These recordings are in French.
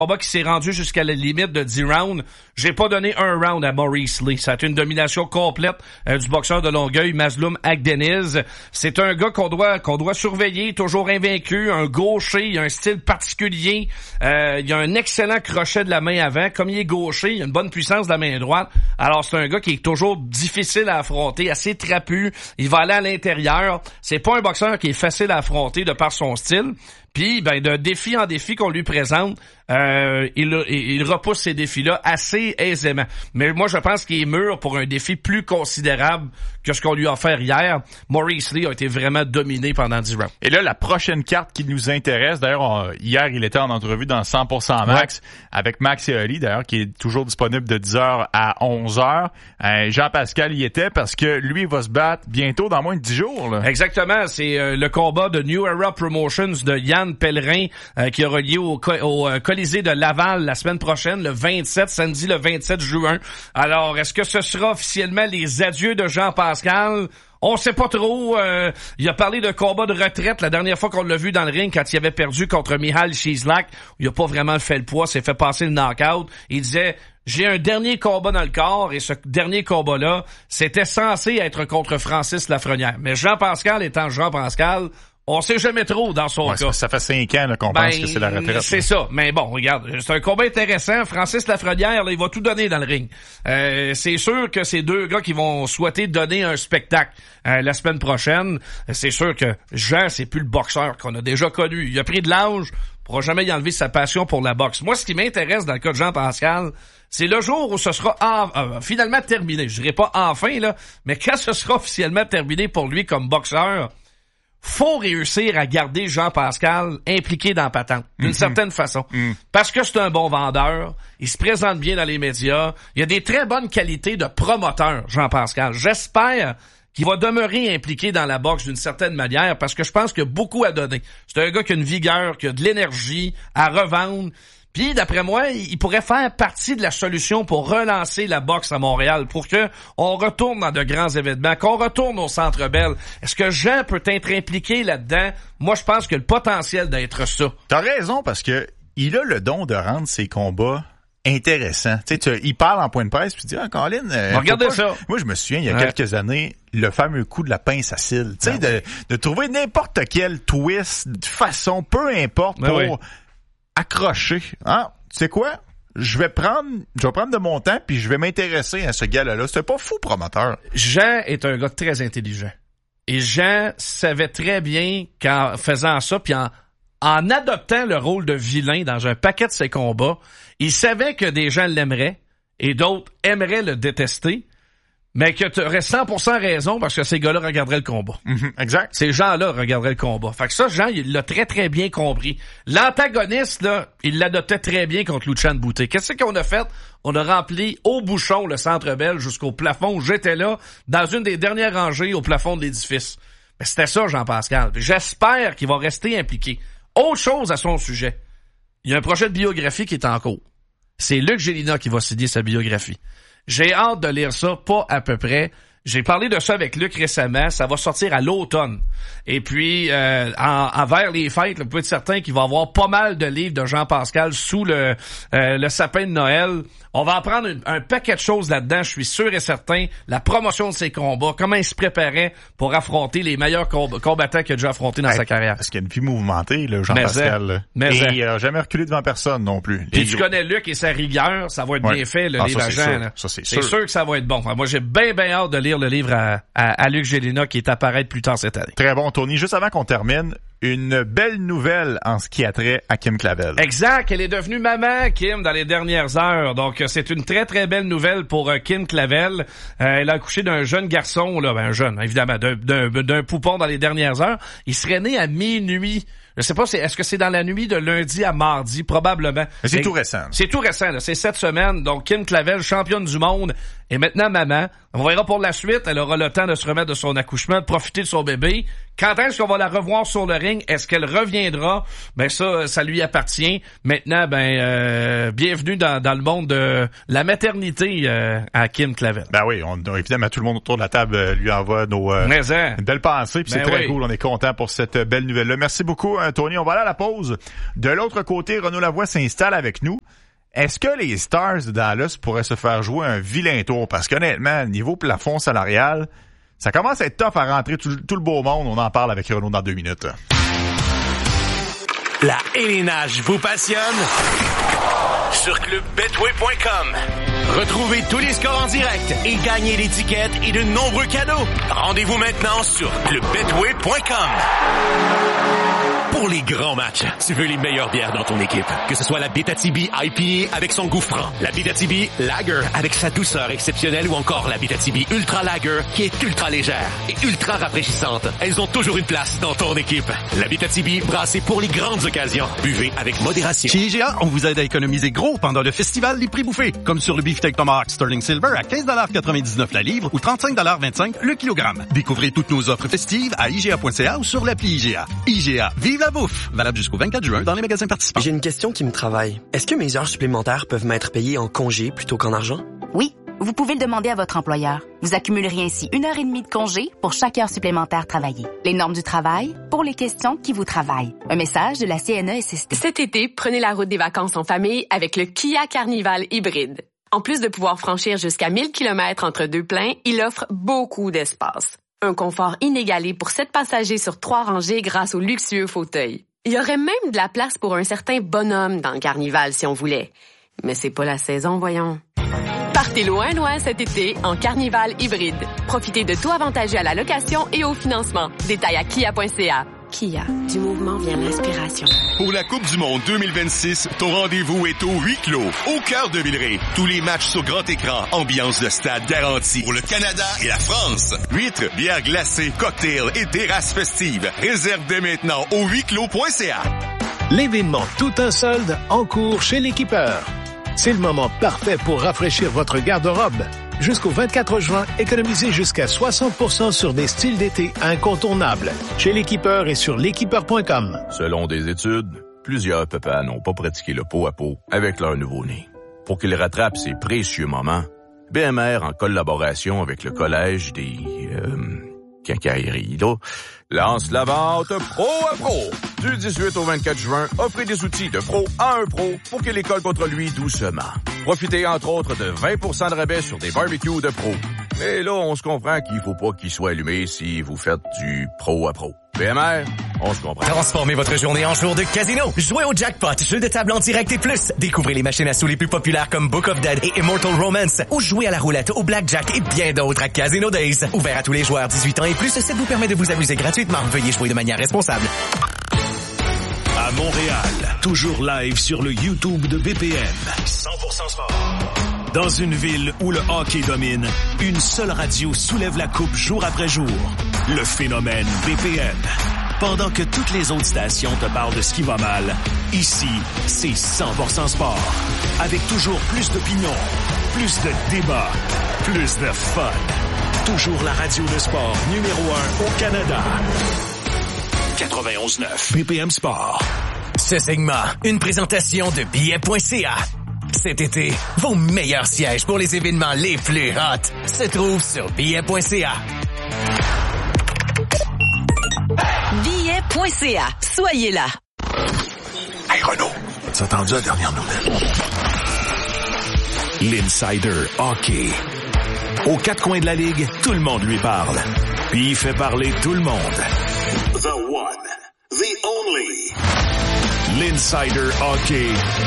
combat qui s'est rendu jusqu'à la limite de 10 rounds. J'ai pas donné un round à Maurice Lee. Ça a été une domination complète du boxeur de Longueuil, Mazloum Agdeniz. C'est un gars qu'on doit surveiller, toujours invaincu, un gaucher, il a un style particulier. Il a un excellent crochet de la main avant. Comme il est gaucher, il a une bonne puissance de la main droite. Alors c'est un gars qui est toujours difficile à affronter, assez trapu. Il va aller à l'intérieur. C'est pas un boxeur qui est facile à affronter de par son style. Puis, de défi en défi qu'on lui présente, il repousse ces défis-là assez aisément. Mais moi, je pense qu'il est mûr pour un défi plus considérable que ce qu'on lui a offert hier. Maurice Lee a été vraiment dominé pendant 10 rounds. Et là, la prochaine carte qui nous intéresse, d'ailleurs, hier, il était en entrevue dans 100% Max avec Max et Oli, d'ailleurs, qui est toujours disponible de 10h à 11h. Jean-Pascal y était parce que lui va se battre bientôt dans moins de 10 jours. Là. Exactement. C'est le combat de New Era Promotions de Yann Pellerin qui aura lieu au Colisée de Laval la semaine prochaine, le 27, samedi le 27 juin. Alors, est-ce que ce sera officiellement les adieux de Jean-Pascal? On sait pas trop. Il a parlé de combat de retraite la dernière fois qu'on l'a vu dans le ring quand il avait perdu contre Michal Chislak. Il a pas vraiment fait le poids, s'est fait passer le knockout. Il disait, j'ai un dernier combat dans le corps et ce dernier combat-là, c'était censé être contre Francis Lafrenière. Mais Jean-Pascal étant Jean-Pascal, on sait jamais trop dans son cas. Ça fait 5 ans là, qu'on pense que c'est la retraite. C'est ça. Mais bon, regarde, c'est un combat intéressant. Francis Lafrenière, là, il va tout donner dans le ring. C'est sûr que c'est deux gars qui vont souhaiter donner un spectacle la semaine prochaine. C'est sûr que Jean, c'est plus le boxeur qu'on a déjà connu. Il a pris de l'âge, pourra jamais y enlever sa passion pour la boxe. Moi, ce qui m'intéresse dans le cas de Jean-Pascal, c'est le jour où ce sera finalement terminé. Je dirais pas enfin, là, mais quand ce sera officiellement terminé pour lui comme boxeur, faut réussir à garder Jean-Pascal impliqué dans la patente, d'une certaine façon. Parce que c'est un bon vendeur, il se présente bien dans les médias, il a des très bonnes qualités de promoteur, Jean-Pascal. J'espère qu'il va demeurer impliqué dans la boxe d'une certaine manière, parce que je pense qu'il a beaucoup à donner. C'est un gars qui a une vigueur, qui a de l'énergie à revendre. Puis, d'après moi, il pourrait faire partie de la solution pour relancer la boxe à Montréal, pour que on retourne dans de grands événements, qu'on retourne au Centre Bell. Est-ce que Jean peut être impliqué là-dedans? Moi, je pense qu'il a le potentiel d'être ça. T'as raison, parce que il a le don de rendre ses combats intéressants. Tu sais, il parle en point de presse, puis tu dis, Colin, regardez ça. Moi, je me souviens, il y a quelques années, le fameux coup de la pince à cile. Tu sais, de trouver n'importe quel twist, de façon, peu importe, pour accrocher. Ah, tu sais quoi? Je vais prendre de mon temps puis je vais m'intéresser à ce gars-là. C'est pas fou, promoteur. Jean est un gars très intelligent. Et Jean savait très bien qu'en faisant ça, puis en adoptant le rôle de vilain dans un paquet de ses combats, il savait que des gens l'aimeraient et d'autres aimeraient le détester. Mais que tu aurais 100% raison parce que ces gars-là regarderaient le combat. Exact. Ces gens-là regarderaient le combat. Fait que ça, Jean, il l'a très, très bien compris. L'antagoniste, là, il l'adoptait très bien contre Luchan Boutet. Qu'est-ce qu'on a fait? On a rempli au bouchon le Centre Bell jusqu'au plafond où j'étais là, dans une des dernières rangées au plafond de l'édifice. Mais c'était ça, Jean-Pascal. Puis j'espère qu'il va rester impliqué. Autre chose à son sujet. Il y a un projet de biographie qui est en cours. C'est Luc Gélina qui va signer sa biographie. J'ai hâte de lire ça, pas à peu près. J'ai parlé de ça avec Luc récemment. Ça va sortir à l'automne. Et puis, vers les fêtes, vous pouvez être certain qu'il va y avoir pas mal de livres de Jean-Pascal sous le sapin de Noël. On va apprendre un paquet de choses là-dedans, je suis sûr et certain. La promotion de ses combats, comment il se préparait pour affronter les meilleurs combattants qu'il a déjà affrontés dans sa carrière. Parce qu'il y a une vie mouvementée, là, Jean-Pascal. Et il a jamais reculé devant personne non plus. Et tu connais Luc et sa rigueur, ça va être bien fait, le livre à Jean. Là. Ça, c'est sûr que ça va être bon. Enfin, moi, j'ai bien hâte de lire le livre à Luc Gélina qui est à paraître plus tard cette année. Très bon, Tony. Juste avant qu'on termine, une belle nouvelle en ce qui a trait à Kim Clavel. Exact. Elle est devenue maman, Kim, dans les dernières heures. Donc, c'est une très, très belle nouvelle pour Kim Clavel. Elle a accouché d'un jeune garçon, là, un jeune, évidemment, d'un poupon dans les dernières heures. Il serait né à minuit. Je sais pas, est-ce que c'est dans la nuit de lundi à mardi? Probablement. Mais c'est tout récent. C'est tout récent, là. C'est cette semaine. Donc, Kim Clavel, championne du monde, est maintenant maman. On verra pour la suite. Elle aura le temps de se remettre de son accouchement, de profiter de son bébé. Quand est-ce qu'on va la revoir sur le ring? Est-ce qu'elle reviendra? Ben ça lui appartient. Maintenant, bienvenue dans le monde de la maternité à Kim Clavel. Ben oui, évidemment, tout le monde autour de la table lui envoie nos belles pensées, puis c'est très cool. On est content pour cette belle nouvelle-là. Merci beaucoup, Tony. On va aller à la pause. De l'autre côté, Renaud Lavoie s'installe avec nous. Est-ce que les Stars de Dallas pourraient se faire jouer un vilain tour? Parce qu'honnêtement, niveau plafond salarial, ça commence à être tough à rentrer tout le beau monde. On en parle avec Renaud dans 2 minutes. La élénage vous passionne? Sur clubbetway.com. Retrouvez tous les scores en direct et gagnez l'étiquette et de nombreux cadeaux. Rendez-vous maintenant sur clubbetway.com. Pour les grands matchs, tu veux les meilleures bières dans ton équipe. Que ce soit la Abitibi IPA avec son goût franc, la Abitibi Lager avec sa douceur exceptionnelle ou encore la Abitibi Ultra Lager qui est ultra légère et ultra rafraîchissante. Elles ont toujours une place dans ton équipe. La Abitibi brassée pour les grandes occasions. Buvez avec modération. Chez IGA, on vous aide à économiser gros pendant le festival Les Prix Bouffés. Comme sur le beefsteak Tomahawk Sterling Silver à 15,99$ la livre ou 35,25$ le kilogramme. Découvrez toutes nos offres festives à IGA.ca ou sur l'appli IGA. IGA, vive la bouffe! Valable jusqu'au 24 juin dans les magasins participants. J'ai une question qui me travaille. Est-ce que mes heures supplémentaires peuvent m'être payées en congé plutôt qu'en argent? Oui, vous pouvez le demander à votre employeur. Vous accumuleriez ainsi 1h30 de congé pour chaque heure supplémentaire travaillée. Les normes du travail pour les questions qui vous travaillent. Un message de la CNESST. Cet été, prenez la route des vacances en famille avec le Kia Carnival hybride. En plus de pouvoir franchir jusqu'à 1000 km entre 2 pleins, il offre beaucoup d'espace. Un confort inégalé pour 7 passagers sur 3 rangées grâce aux luxueux fauteuils. Il y aurait même de la place pour un certain bonhomme dans le Carnival si on voulait. Mais c'est pas la saison, voyons. Partez loin cet été en Carnival hybride. Profitez de taux avantageux à la location et au financement. Détails à kia.ca. Kia, du mouvement vient l'inspiration. Pour la Coupe du Monde 2026, ton rendez-vous est au huis clos, au cœur de Villeray. Tous les matchs sur grand écran, ambiance de stade garantie. Pour le Canada et la France, huîtres, bières glacées, cocktails et terrasses festives. Réserve dès maintenant au huisclos.ca. L'événement Tout un solde en cours chez l'Équipeur. C'est le moment parfait pour rafraîchir votre garde-robe. Jusqu'au 24 juin, économisez jusqu'à 60% sur des styles d'été incontournables. Chez l'Équipeur et sur l'équipeur.com. Selon des études, plusieurs papas n'ont pas pratiqué le pot à pot avec leur nouveau-né. Pour qu'ils rattrapent ces précieux moments, BMR, en collaboration avec le Collège des... quincailleries, là, lance la vente pro à pro. Du 18 au 24 juin, offrez des outils de pro à un pro pour que l'école contre lui doucement. Profitez entre autres de 20% de rabais sur des barbecues de pro. Mais là, on se comprend qu'il faut pas qu'il soit allumé si vous faites du pro à pro. BMR, on se comprend. Transformez votre journée en jour de casino. Jouez au jackpot, jeu de table en direct et plus. Découvrez les machines à sous les plus populaires comme Book of Dead et Immortal Romance. Ou jouez à la roulette, au blackjack et bien d'autres à Casino Days. Ouvert à tous les joueurs 18 ans et plus, ça vous permet de vous amuser gratuitement. Veuillez jouer de manière responsable. À Montréal, toujours live sur le YouTube de BPM. 100% sport. Dans une ville où le hockey domine, une seule radio soulève la coupe jour après jour. Le phénomène BPM. Pendant que toutes les autres stations te parlent de ce qui va mal, ici, c'est 100% sport. Avec toujours plus d'opinions, plus de débats, plus de fun. Toujours la radio de sport numéro 1 au Canada. 91.9 BPM Sport. Ce segment, une présentation de billets.ca. Cet été, vos meilleurs sièges pour les événements les plus hot se trouvent sur billets.ca. Billets.ca. Soyez là. Hey Renaud, t'as entendu la dernière nouvelle? L'Insider Hockey. Aux 4 coins de la Ligue, tout le monde lui parle. Puis il fait parler tout le monde. The one, the only. L'Insider Hockey.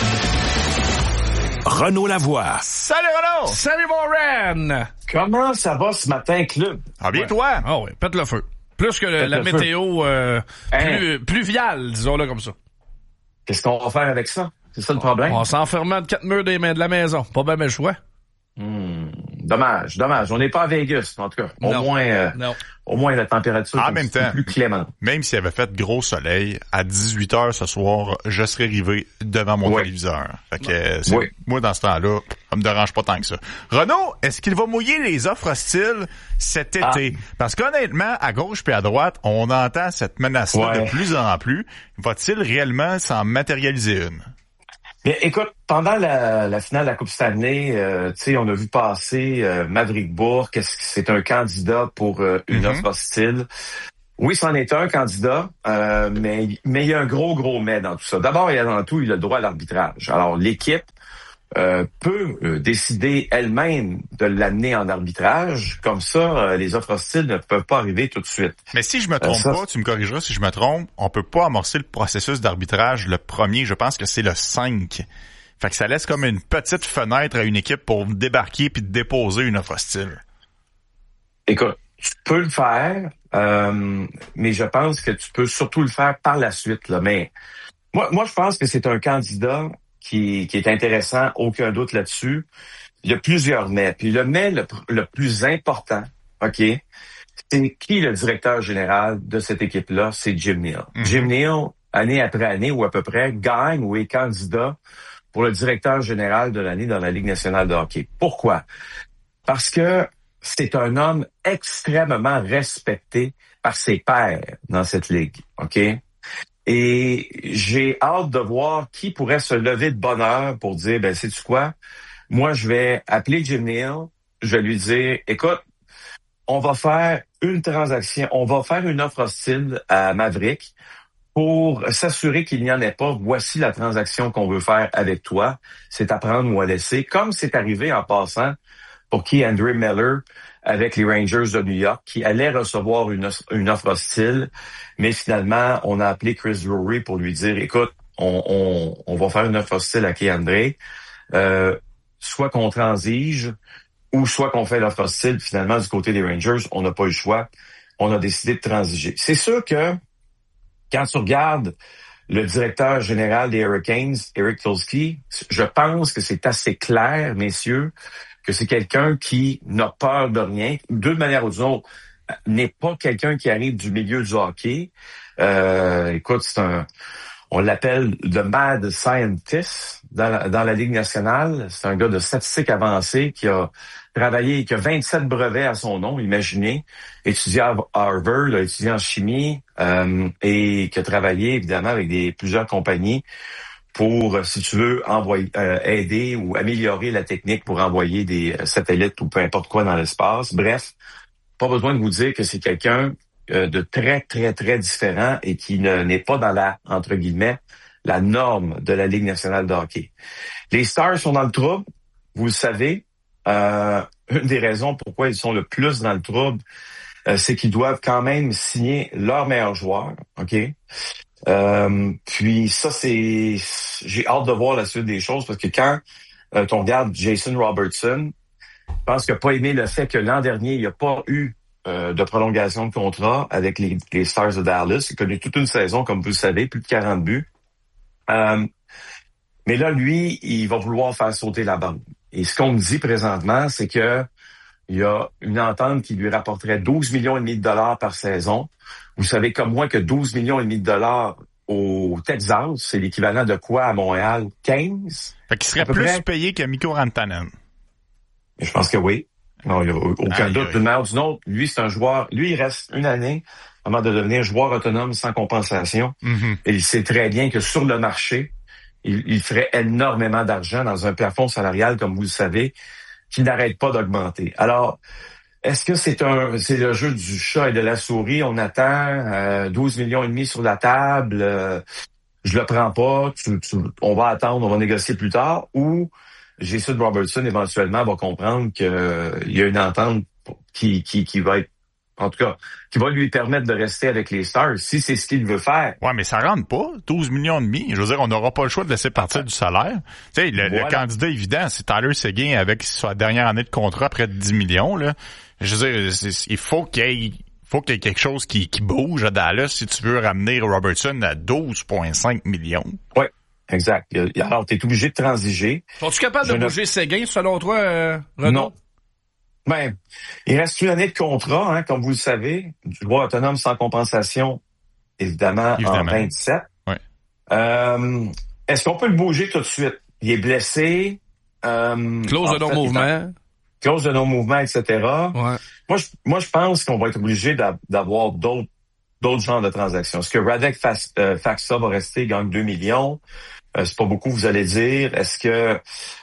Renaud Lavoie. Salut Renaud! Salut mon Ren! Comment ça va ce matin, club? Ah bien toi? Ah oui, pète le feu. Plus que la météo pluviale, disons-le comme ça. Qu'est-ce qu'on va faire avec ça? C'est ça le problème? On s'enferme de 4 murs des mains de la maison. Pas bien le choix. Dommage. On n'est pas à Vegas, en tout cas. Au moins la température est plus clémente. Même s'il avait fait gros soleil, à 18h ce soir, je serais arrivé devant mon téléviseur. Fait que moi, dans ce temps-là, ça me dérange pas tant que ça. Renaud, est-ce qu'il va mouiller les offres hostiles cet été? Parce qu'honnêtement, à gauche puis à droite, on entend cette menace-là de plus en plus. Va-t-il réellement s'en matérialiser une? Bien, écoute, pendant la finale de la Coupe Stanley, on a vu passer Maverick Bourque, c'est un candidat pour une offre hostile. Oui, c'en est un candidat, mais il y a un gros mais dans tout ça. D'abord et avant tout, il a le droit à l'arbitrage. Alors, l'équipe peut décider elle-même de l'amener en arbitrage. Comme ça, les offres hostiles ne peuvent pas arriver tout de suite. Mais si je me trompe pas, tu me corrigeras si je me trompe, on peut pas amorcer le processus d'arbitrage le premier, je pense que c'est le 5. Fait que ça laisse comme une petite fenêtre à une équipe pour débarquer puis déposer une offre hostile. Écoute, tu peux le faire, mais je pense que tu peux surtout le faire par la suite. Là. Mais moi, je pense que c'est un candidat qui est intéressant, aucun doute là-dessus. Il y a plusieurs mais. Puis le mais le plus important, OK, c'est qui le directeur général de cette équipe-là? C'est Jim Neal. Jim Neal, année après année, ou à peu près, gagne ou est candidat pour le directeur général de l'année dans la Ligue nationale de hockey. Pourquoi? Parce que c'est un homme extrêmement respecté par ses pairs dans cette ligue, OK? Et j'ai hâte de voir qui pourrait se lever de bonne heure pour dire, sais-tu quoi? Moi, je vais appeler Jim Neal, je vais lui dire, écoute, on va faire une transaction, on va faire une offre hostile à Maverick pour s'assurer qu'il n'y en ait pas. Voici la transaction qu'on veut faire avec toi. C'est à prendre ou à laisser, comme c'est arrivé en passant pour K'Andre Miller avec les Rangers de New York, qui allait recevoir une offre hostile, mais finalement, on a appelé Chris Drury pour lui dire, écoute, on va faire une offre hostile à K'Andre, soit qu'on transige, ou soit qu'on fait l'offre hostile. Finalement, du côté des Rangers, on n'a pas eu le choix. On a décidé de transiger. C'est sûr que, quand tu regardes le directeur général des Hurricanes, Eric Tulsky, je pense que c'est assez clair, messieurs, que c'est quelqu'un qui n'a peur de rien. D'une manière ou d'une autre, n'est pas quelqu'un qui arrive du milieu du hockey. Écoute, on l'appelle le mad scientist dans la Ligue nationale. C'est un gars de statistiques avancées qui a travaillé, qui a 27 brevets à son nom, imaginez, étudié à Harvard, étudié en chimie, et qui a travaillé évidemment avec plusieurs compagnies pour, si tu veux, aider ou améliorer la technique pour envoyer des satellites ou peu importe quoi dans l'espace. Bref, pas besoin de vous dire que c'est quelqu'un de très, très, très différent et qui n'est pas dans la, entre guillemets, la norme de la Ligue nationale de hockey. Les Stars sont dans le trouble, vous le savez. Une des raisons pourquoi ils sont le plus dans le trouble, c'est qu'ils doivent quand même signer leur meilleur joueur, OK? Puis ça, j'ai hâte de voir la suite des choses parce que quand on regarde Jason Robertson, je pense qu'il n'a pas aimé le fait que l'an dernier, il n'y a pas eu de prolongation de contrat avec les Stars de Dallas. Il a connu toute une saison, comme vous le savez, plus de 40 buts. Mais là, lui, il va vouloir faire sauter la bande. Et ce qu'on me dit présentement, c'est que il y a une entente qui lui rapporterait 12,5 millions de dollars par saison. Vous savez comme moi que 12,5 millions de dollars au Texas, c'est l'équivalent de quoi à Montréal? 15? Fait qu'il serait plus payé que Mikko Rantanen. Je pense que oui. Non, il n'y a aucun doute d'une manière ou d'une autre. Lui, c'est un joueur. Lui, il reste une année avant de devenir joueur autonome sans compensation. Mm-hmm. Et il sait très bien que sur le marché, il ferait énormément d'argent dans un plafond salarial, comme vous le savez, qui n'arrête pas d'augmenter. Alors, est-ce que c'est le jeu du chat et de la souris? On attend 12,5 millions sur la table, je le prends pas, on va attendre, on va négocier plus tard, ou Jason Robertson éventuellement va comprendre qu'il y a une entente qui va être, en tout cas, qui va lui permettre de rester avec les Stars, si c'est ce qu'il veut faire. Ouais, mais ça rentre pas, 12,5 millions. Je veux dire, on n'aura pas le choix de laisser partir du salaire. Tu sais, le candidat évident, c'est Tyler Seguin avec sa dernière année de contrat, près de 10 millions, là. Je veux dire, il faut qu'il y ait quelque chose qui bouge à Dallas si tu veux ramener Robertson à 12,5 millions. Ouais. Exact. Alors, tu es obligé de transiger. Sont-tu capable de bouger Seguin, selon toi, Renaud? Non. Ben, il reste une année de contrat, comme vous le savez. Joueur autonome sans compensation, évidemment. En 27. Ouais. Est-ce qu'on peut le bouger tout de suite? Il est blessé. Clause de non-mouvement. Clause de non-mouvement, etc. Ouais. Moi, je pense qu'on va être obligé d'avoir d'autres genres de transactions. Est-ce que Radek Faksa va rester, gagne 2 millions? C'est pas beaucoup, vous allez dire. Est-ce que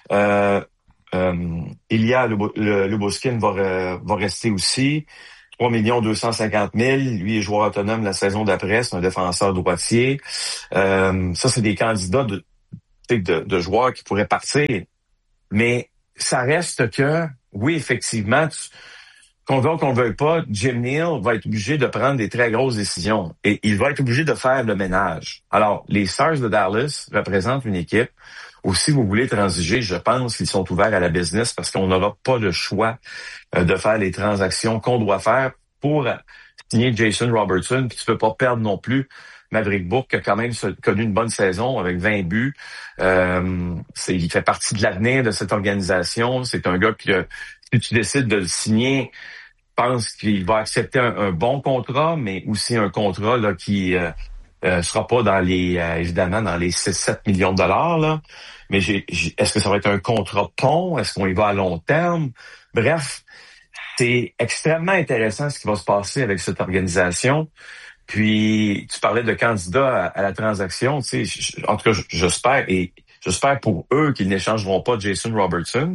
Ilya Luboskin va rester aussi? 3 250 000. Lui est joueur autonome la saison d'après. C'est un défenseur droitier. Ça, c'est des candidats de joueurs qui pourraient partir. Mais ça reste que, oui, effectivement, qu'on veut ou qu'on veuille pas, Jim Neal va être obligé de prendre des très grosses décisions. Et il va être obligé de faire le ménage. Alors, les Stars de Dallas représentent une équipe où si vous voulez transiger, je pense qu'ils sont ouverts à la business parce qu'on n'aura pas le choix de faire les transactions qu'on doit faire pour signer Jason Robertson. Puis tu peux pas perdre non plus Maverick Bourque, qui a quand même connu une bonne saison avec 20 buts. Il fait partie de l'avenir de cette organisation. C'est un gars que, si tu décides de le signer, pense qu'il va accepter un bon contrat, mais aussi un contrat là qui sera pas dans les évidemment dans les 6-7 millions de dollars. Là. Mais est-ce que ça va être un contrat pont? Est-ce qu'on y va à long terme? Bref, c'est extrêmement intéressant ce qui va se passer avec cette organisation. Puis, tu parlais de candidats à la transaction. Tu sais, en tout cas, j'espère pour eux qu'ils n'échangeront pas Jason Robertson.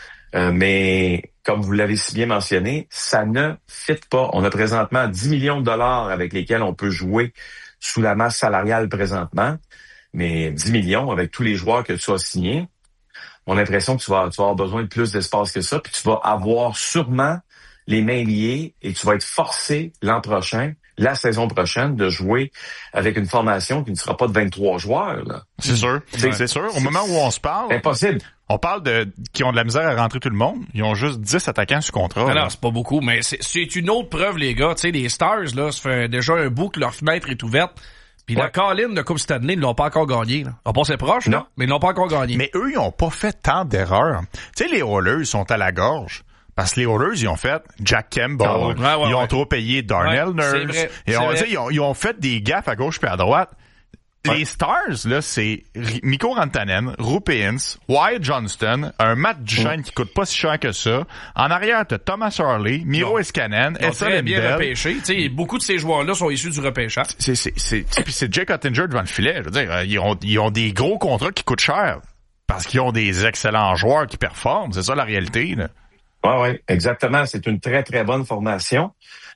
Mais, comme vous l'avez si bien mentionné, ça ne fit pas. On a présentement 10 millions de dollars avec lesquels on peut jouer sous la masse salariale présentement. Mais 10 millions avec tous les joueurs que tu as signés, on a l'impression que tu vas avoir besoin de plus d'espace que ça. Puis tu vas avoir sûrement les mains liées et tu vas être forcé l'an prochain, la saison prochaine, de jouer avec une formation qui ne sera pas de 23 joueurs. Là. C'est sûr. C'est sûr. Au moment où on se parle, impossible. On parle qui ont de la misère à rentrer tout le monde. Ils ont juste 10 attaquants sous contrat. Alors, c'est pas beaucoup, mais c'est une autre preuve, les gars. Tu sais, les Stars, là, ça fait déjà un bout que leur fenêtre est ouverte. Puis la Colline de Coupe Stanley, ils l'ont pas encore gagné. Là. On pensait proche, là, mais ils l'ont pas encore gagné. Mais eux, ils ont pas fait tant d'erreurs. Tu sais, les Oilers sont à la gorge. Parce que les Oilers, ils ont fait Jack Campbell. Ils ont trop payé Darnell Nurse. Ils ont fait des gaffes à gauche puis à droite. Les Stars, là, c'est Mikko Rantanen, Roope Hintz, Wyatt Johnston, un Matt Duchene qui coûte pas si cher que ça. En arrière, t'as Thomas Harley, Miro Heiskanen, Essa Lindell. Bien repêché. T'sais, beaucoup de ces joueurs-là sont issus du repêchage. Puis c'est Jake Oettinger devant le filet. Je veux dire, ils ont des gros contrats qui coûtent cher. Parce qu'ils ont des excellents joueurs qui performent. C'est ça la réalité, là. Oui, exactement. C'est une très, très bonne formation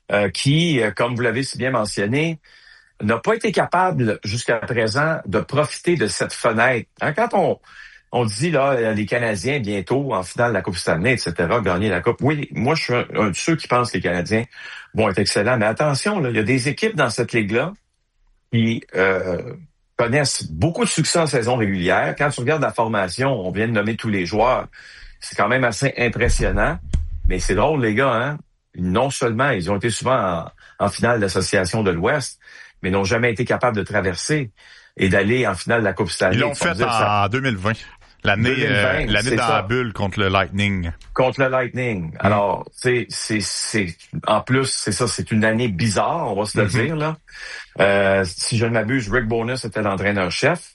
qui, comme vous l'avez si bien mentionné, n'a pas été capable jusqu'à présent de profiter de cette fenêtre. Quand on dit là les Canadiens bientôt en finale de la Coupe Stanley, etc., gagner la Coupe, oui, moi je suis un de ceux qui pensent que les Canadiens vont être excellents. Mais attention, là, il y a des équipes dans cette ligue-là qui connaissent beaucoup de succès en saison régulière. Quand tu regardes la formation, on vient de nommer tous les joueurs, c'est quand même assez impressionnant. Mais c'est drôle, les gars, hein? Non seulement ils ont été souvent en finale d'association de l'Ouest, mais n'ont jamais été capables de traverser et d'aller en finale de la Coupe Stanley. Ils l'ont fait en 2020. L'année dans la bulle contre le Lightning. Contre le Lightning. Alors, c'est en plus, c'est ça, c'est une année bizarre, on va se le dire, là. Si je ne m'abuse, Rick Bowness était l'entraîneur-chef.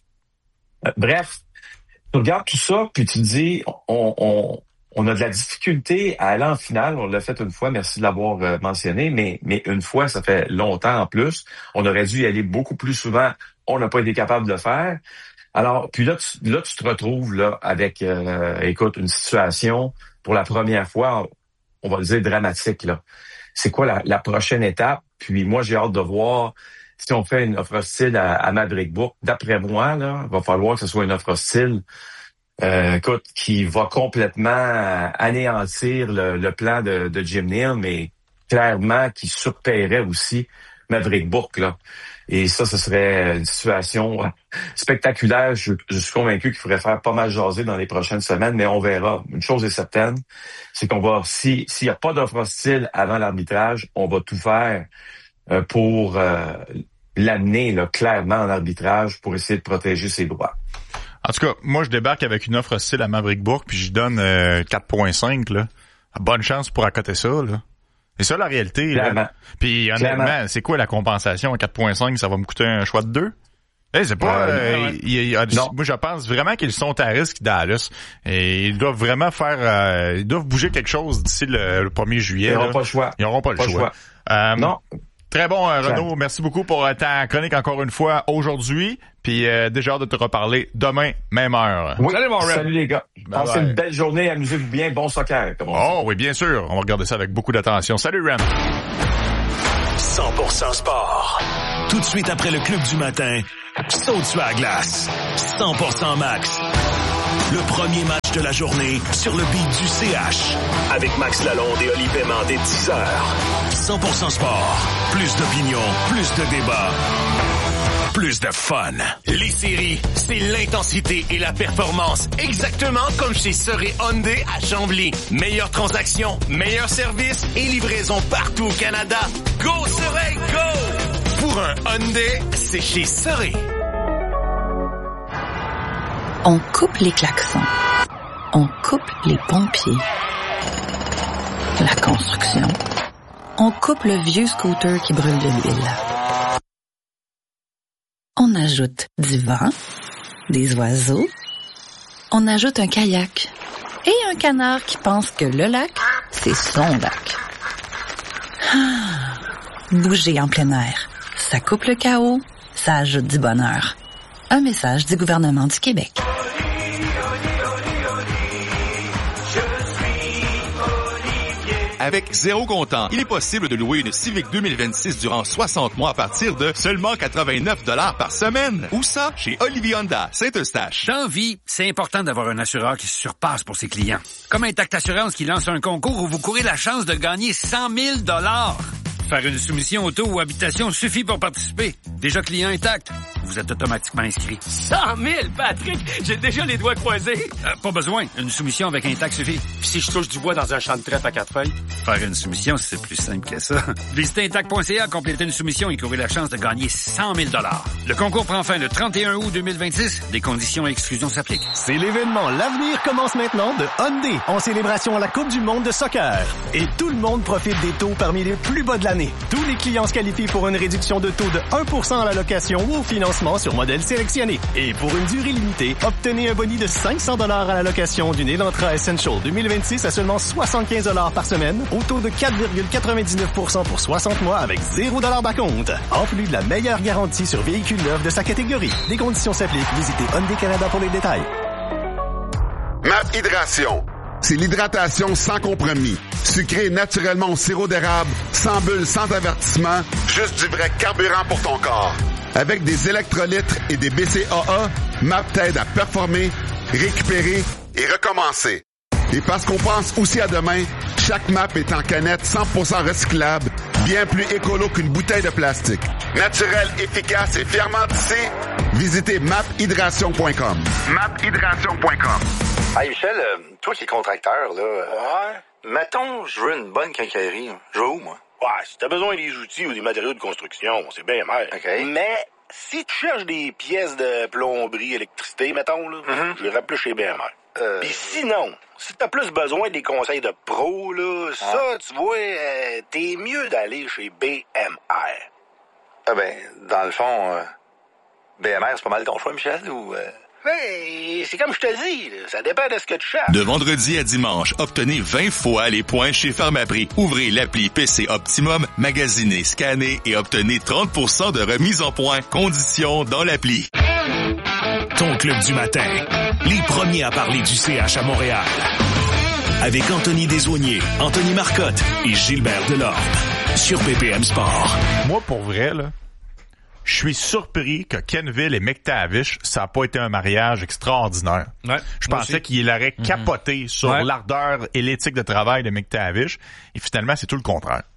Bref, tu regardes tout ça, puis tu te dis, on a de la difficulté à aller en finale. On l'a fait une fois, merci de l'avoir mentionné, mais une fois, ça fait longtemps en plus. On aurait dû y aller beaucoup plus souvent. On n'a pas été capable de le faire. Alors, puis là, tu te retrouves là avec, écoute, une situation pour la première fois, on va le dire dramatique là. C'est quoi la prochaine étape? Puis moi, j'ai hâte de voir si on fait une offre hostile à Maverick Bourque. D'après moi, là, il va falloir que ce soit une offre hostile. Écoute, qui va complètement anéantir le plan de Jim Neal, mais clairement qui surpaierait aussi Maverick Bourque, là. Et ça, ce serait une situation spectaculaire. Je suis convaincu qu'il faudrait faire pas mal jaser dans les prochaines semaines, mais on verra. Une chose est certaine, c'est qu'on va, s'il n'y a pas d'offre hostile avant l'arbitrage, on va tout faire pour l'amener là, clairement en arbitrage pour essayer de protéger ses droits. En tout cas, moi, je débarque avec une offre hostile à Maverick Bourque, puis je donne 4.5, là. bonne chance pour accoter ça, là. C'est ça la réalité, là. Puis honnêtement, c'est quoi la compensation à 4.5? Ça va me coûter un choix de 2? C'est pas. Moi, je pense vraiment qu'ils sont à risque, Dallas. Et ils doivent vraiment ils doivent bouger quelque chose d'ici le 1er juillet. Ils n'auront pas le choix. Ils n'auront pas le choix. Non. Très bon, Renaud. Merci beaucoup pour ta chronique encore une fois aujourd'hui. Puis déjà hâte de te reparler demain, même heure. Oui. Salut les gars. Passez une belle journée, amusez-vous bien, bon soccer. Oui, bien sûr. On va regarder ça avec beaucoup d'attention. Salut, Ram. 100% sport. Tout de suite après le club du matin, saute sur la glace. 100% max. Le premier match de la journée sur le beat du CH. Avec Max Lalonde et Oli Paiement dès 10h. 100% sport. Plus d'opinion, plus de débat. Plus de fun. Les séries, c'est l'intensité et la performance. Exactement comme chez Seuret Hyundai à Chambly. Meilleure transaction, meilleur service et livraison partout au Canada. Go Seuret, go! Pour un Hyundai, c'est chez Seuret. On coupe les klaxons. On coupe les pompiers. La construction. On coupe le vieux scooter qui brûle de l'huile. On ajoute du vent, des oiseaux. On ajoute un kayak et un canard qui pense que le lac, c'est son lac. Bouger en plein air. Ça coupe le chaos, ça ajoute du bonheur. Un message du gouvernement du Québec. Avec zéro comptant, il est possible de louer une Civic 2026 durant 60 mois à partir de seulement 89 $ par semaine. Où ça? Chez Olivier Honda, Saint-Eustache. Dans vie, c'est important d'avoir un assureur qui se surpasse pour ses clients. Comme Intact Assurance qui lance un concours où vous courez la chance de gagner 100 000 $. Faire une soumission auto ou habitation suffit pour participer. Déjà client Intact, vous êtes automatiquement inscrit. 100 000, Patrick! J'ai déjà les doigts croisés. Pas besoin. Une soumission avec Intact suffit. Puis si je touche du bois dans un champ de trèfle à 4 feuilles? Faire une soumission, c'est plus simple que ça. Visitez Intact.ca, compléter une soumission et courir la chance de gagner 100 000 $. Le concours prend fin le 31 août 2026. Des conditions et exclusions s'appliquent. C'est l'événement L'avenir commence maintenant de Hyundai en célébration à la Coupe du monde de soccer. Et tout le monde profite des taux parmi les plus bas de l'année. Tous les clients se qualifient pour une réduction de taux de 1% à la location ou au financement sur modèle sélectionné. Et pour une durée limitée, obtenez un boni de 500 $ à la location d'une Elantra Essential 2026 à seulement 75 $ par semaine, au taux de 4,99% pour 60 mois avec 0 $ d'acompte. En plus de la meilleure garantie sur véhicules neufs de sa catégorie. Des conditions s'appliquent. Visitez Hyundai Canada pour les détails. MAP Hydration. C'est l'hydratation sans compromis. Sucré naturellement au sirop d'érable, sans bulles, sans avertissement, juste du vrai carburant pour ton corps. Avec des électrolytes et des BCAA, MAP t'aide à performer, récupérer et recommencer. Et parce qu'on pense aussi à demain, chaque MAP est en canette 100% recyclable, bien plus écolo qu'une bouteille de plastique. Naturel, efficace et fièrement tissé, visitez maphydration.com. maphydration.com. Hey Michel, toi qui es contracteur, là, mettons, je veux une bonne quincaillerie. Je vais où, moi? Ouais, si t'as besoin des outils ou des matériaux de construction, c'est bien mal. Okay. Mais si tu cherches des pièces de plomberie, électricité, mettons, là, je les plus chez BMR. Puis sinon, si t'as plus besoin des conseils de pro, là, ça, tu vois, t'es mieux d'aller chez BMR. Ah ben, dans le fond, BMR, c'est pas mal ton choix, Michel, ou... Ben, c'est comme je te dis, là, ça dépend de ce que tu cherches. De vendredi à dimanche, obtenez 20 fois les points chez Pharmaprix. Ouvrez l'appli PC Optimum, magasinez, scannez et obtenez 30% de remise en points. Conditions dans l'appli. Ton club du matin. Les premiers à parler du CH à Montréal. Avec Anthony Desaulniers, Anthony Marcotte et Gilbert Delorme. Sur BPM Sport. Moi, pour vrai, là, je suis surpris que Kenville et McTavish, ça n'a pas été un mariage extraordinaire. Ouais, je pensais qu'il aurait capoté sur l'ardeur et l'éthique de travail de McTavish. Et finalement, c'est tout le contraire.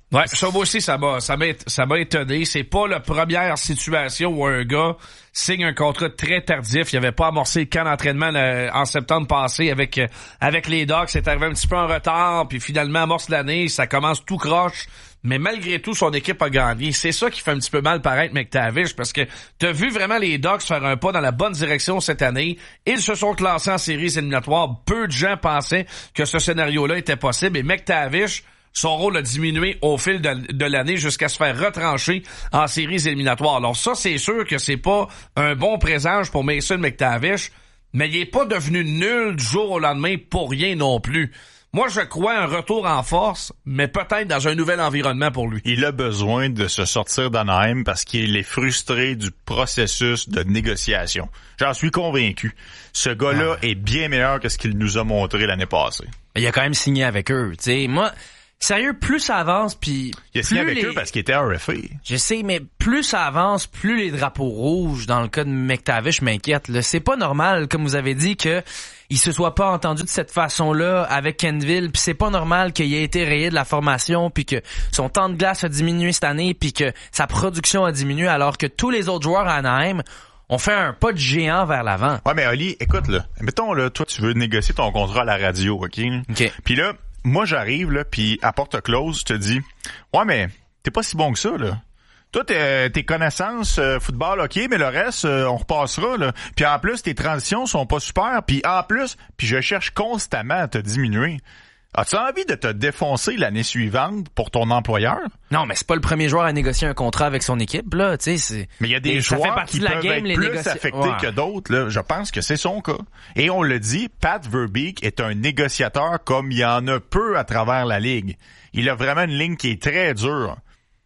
Ouais, ça aussi, ça m'a étonné. C'est pas la première situation où un gars signe un contrat très tardif. Il avait pas amorcé le camp d'entraînement en septembre passé avec les Ducks. C'est arrivé un petit peu en retard, puis finalement amorce l'année, ça commence tout croche. Mais malgré tout, son équipe a gagné. C'est ça qui fait un petit peu mal paraître McTavish, parce que t'as vu vraiment les Ducks faire un pas dans la bonne direction cette année. Ils se sont classés en séries éliminatoires. Peu de gens pensaient que ce scénario-là était possible. Et McTavish, son rôle a diminué au fil de l'année jusqu'à se faire retrancher en séries éliminatoires. Alors ça, c'est sûr que c'est pas un bon présage pour Mason McTavish, mais il est pas devenu nul du jour au lendemain pour rien non plus. Moi, je crois un retour en force, mais peut-être dans un nouvel environnement pour lui. Il a besoin de se sortir d'Anaheim parce qu'il est frustré du processus de négociation. J'en suis convaincu. Ce gars-là est bien meilleur que ce qu'il nous a montré l'année passée. Il a quand même signé avec eux. Tu sais, moi, sérieux, plus ça avance, puis il a signé avec eux parce qu'il était RFA. Je sais, mais plus ça avance, plus les drapeaux rouges dans le cas de McTavish m'inquiètent. Là, c'est pas normal, comme vous avez dit, que il se soit pas entendu de cette façon-là avec Kenville, puis c'est pas normal qu'il ait été rayé de la formation, puis que son temps de glace a diminué cette année, puis que sa production a diminué, alors que tous les autres joueurs à Anaheim ont fait un pas de géant vers l'avant. Ouais, mais Oli, écoute, là, mettons, là, toi, tu veux négocier ton contrat à la radio, OK? Puis là, moi, j'arrive, là, puis à porte close, je te dis, ouais, mais t'es pas si bon que ça, là. Toi, tes connaissances football, OK, mais le reste, on repassera, là. Puis en plus, tes transitions sont pas super. Puis en plus, je cherche constamment à te diminuer. As-tu envie de te défoncer l'année suivante pour ton employeur? Non, mais c'est pas le premier joueur à négocier un contrat avec son équipe, là, tu sais. Mais il y a des joueurs qui peuvent être plus affectés que d'autres, là. Je pense que c'est son cas. Et on le dit, Pat Verbeek est un négociateur comme il y en a peu à travers la ligue. Il a vraiment une ligne qui est très dure.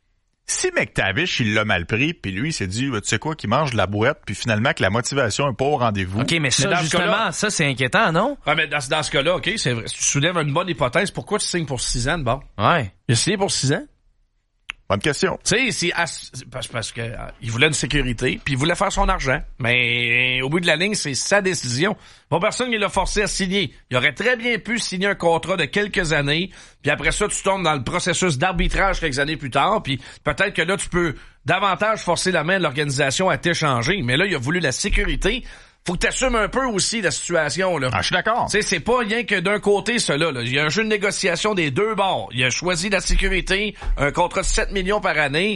Si McTavish, il l'a mal pris, puis lui, il s'est dit, tu sais quoi, qu'il mange de la boîte, puis finalement que la motivation est pas au rendez-vous. OK, mais ça, justement, ça, c'est inquiétant, non? Ah, mais dans ce cas-là, OK, c'est vrai. Tu soulèves une bonne hypothèse. Pourquoi tu signes pour 6 ans, bon? Ouais. Il a signé pour 6 ans? Bonne question. Tu sais, parce que il voulait une sécurité, puis il voulait faire son argent. Mais au bout de la ligne, c'est sa décision. Bon, personne ne l'a forcé à signer. Il aurait très bien pu signer un contrat de quelques années, puis après ça, tu tombes dans le processus d'arbitrage quelques années plus tard, puis peut-être que là, tu peux davantage forcer la main de l'organisation à t'échanger. Mais là, il a voulu la sécurité. Faut que t'assumes un peu aussi la situation, là. Ah, je suis d'accord. Tu sais, c'est pas rien que d'un côté, cela, là. Il y a un jeu de négociation des deux bords. Il a choisi la sécurité, un contrat de 7 millions par année.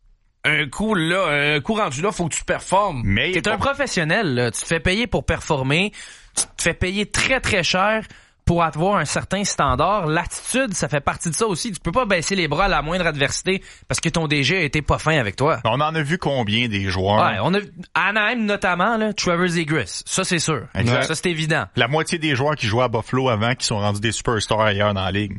Un coup rendu là, faut que tu performes. Mais t'es un professionnel, là. Tu te fais payer pour performer. Tu te fais payer très, très cher pour avoir un certain standard. L'attitude, ça fait partie de ça aussi. Tu peux pas baisser les bras à la moindre adversité parce que ton DG a été pas fin avec toi. On en a vu combien des joueurs? Ouais, on a vu Anaheim notamment, là, Trevor Zegras. Ça, c'est sûr. Exact. Ça, c'est évident. La moitié des joueurs qui jouaient à Buffalo avant qui sont rendus des superstars ailleurs dans la ligue.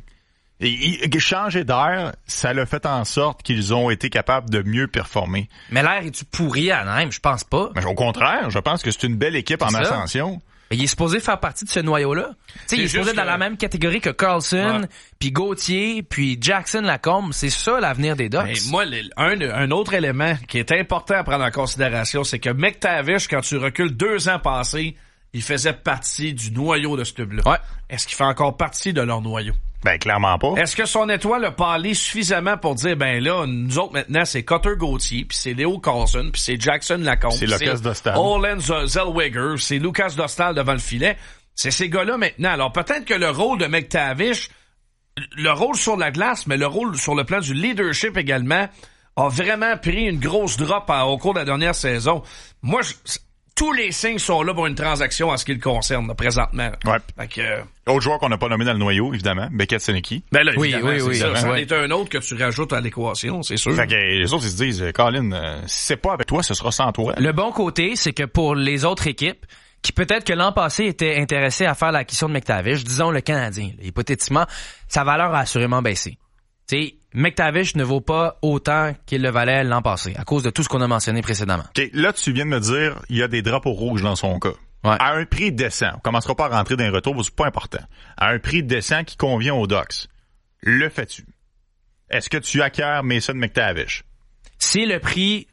Et changer d'air, ça l'a fait en sorte qu'ils ont été capables de mieux performer. Mais l'air est-tu pourri à Anaheim? Je pense pas. Mais au contraire, je pense que c'est une belle équipe en ascension. Mais il est supposé faire partie de ce noyau-là. Tu sais, il est supposé être dans la même catégorie que Carlson, puis Gauthier, puis Jackson Lacombe. C'est ça l'avenir des Ducks. Mais moi, un autre élément qui est important à prendre en considération, c'est que McTavish, quand tu recules 2 ans passés, il faisait partie du noyau de ce club-là. Ouais. Est-ce qu'il fait encore partie de leur noyau? Ben, clairement pas. Est-ce que son étoile a parlé suffisamment pour dire, ben là, nous autres maintenant, c'est Cutter Gauthier, puis c'est Léo Carlson, puis c'est Jackson Lacombe, c'est Lucas Dostal, Olen Zellweger, c'est Lucas Dostal devant le filet. C'est ces gars-là maintenant. Alors peut-être que le rôle de McTavish, le rôle sur la glace, mais le rôle sur le plan du leadership également, a vraiment pris une grosse drop au cours de la dernière saison. Moi, tous les signes sont là pour une transaction en ce qui le concerne, là, présentement. Ouais. Fait autre joueur qu'on n'a pas nommé dans le noyau, évidemment, Beckett Seneki. Ben là, oui. Ça est un autre que tu rajoutes à l'équation, c'est sûr. Fait que les autres, ils se disent, Colin, si c'est pas avec toi, ce sera sans toi. Le bon côté, c'est que pour les autres équipes, qui peut-être que l'an passé étaient intéressées à faire l'acquisition de McTavish, disons le Canadien, là, hypothétiquement, sa valeur a assurément baissé. Tu sais, McTavish ne vaut pas autant qu'il le valait l'an passé, à cause de tout ce qu'on a mentionné précédemment. Okay, là, tu viens de me dire, il y a des drapeaux rouges dans son cas. Ouais. À un prix décent, on commencera pas à rentrer dans les retours, c'est pas important. À un prix décent qui convient aux Ducks, le fais-tu? Est-ce que tu acquiers Mason McTavish? Si le prix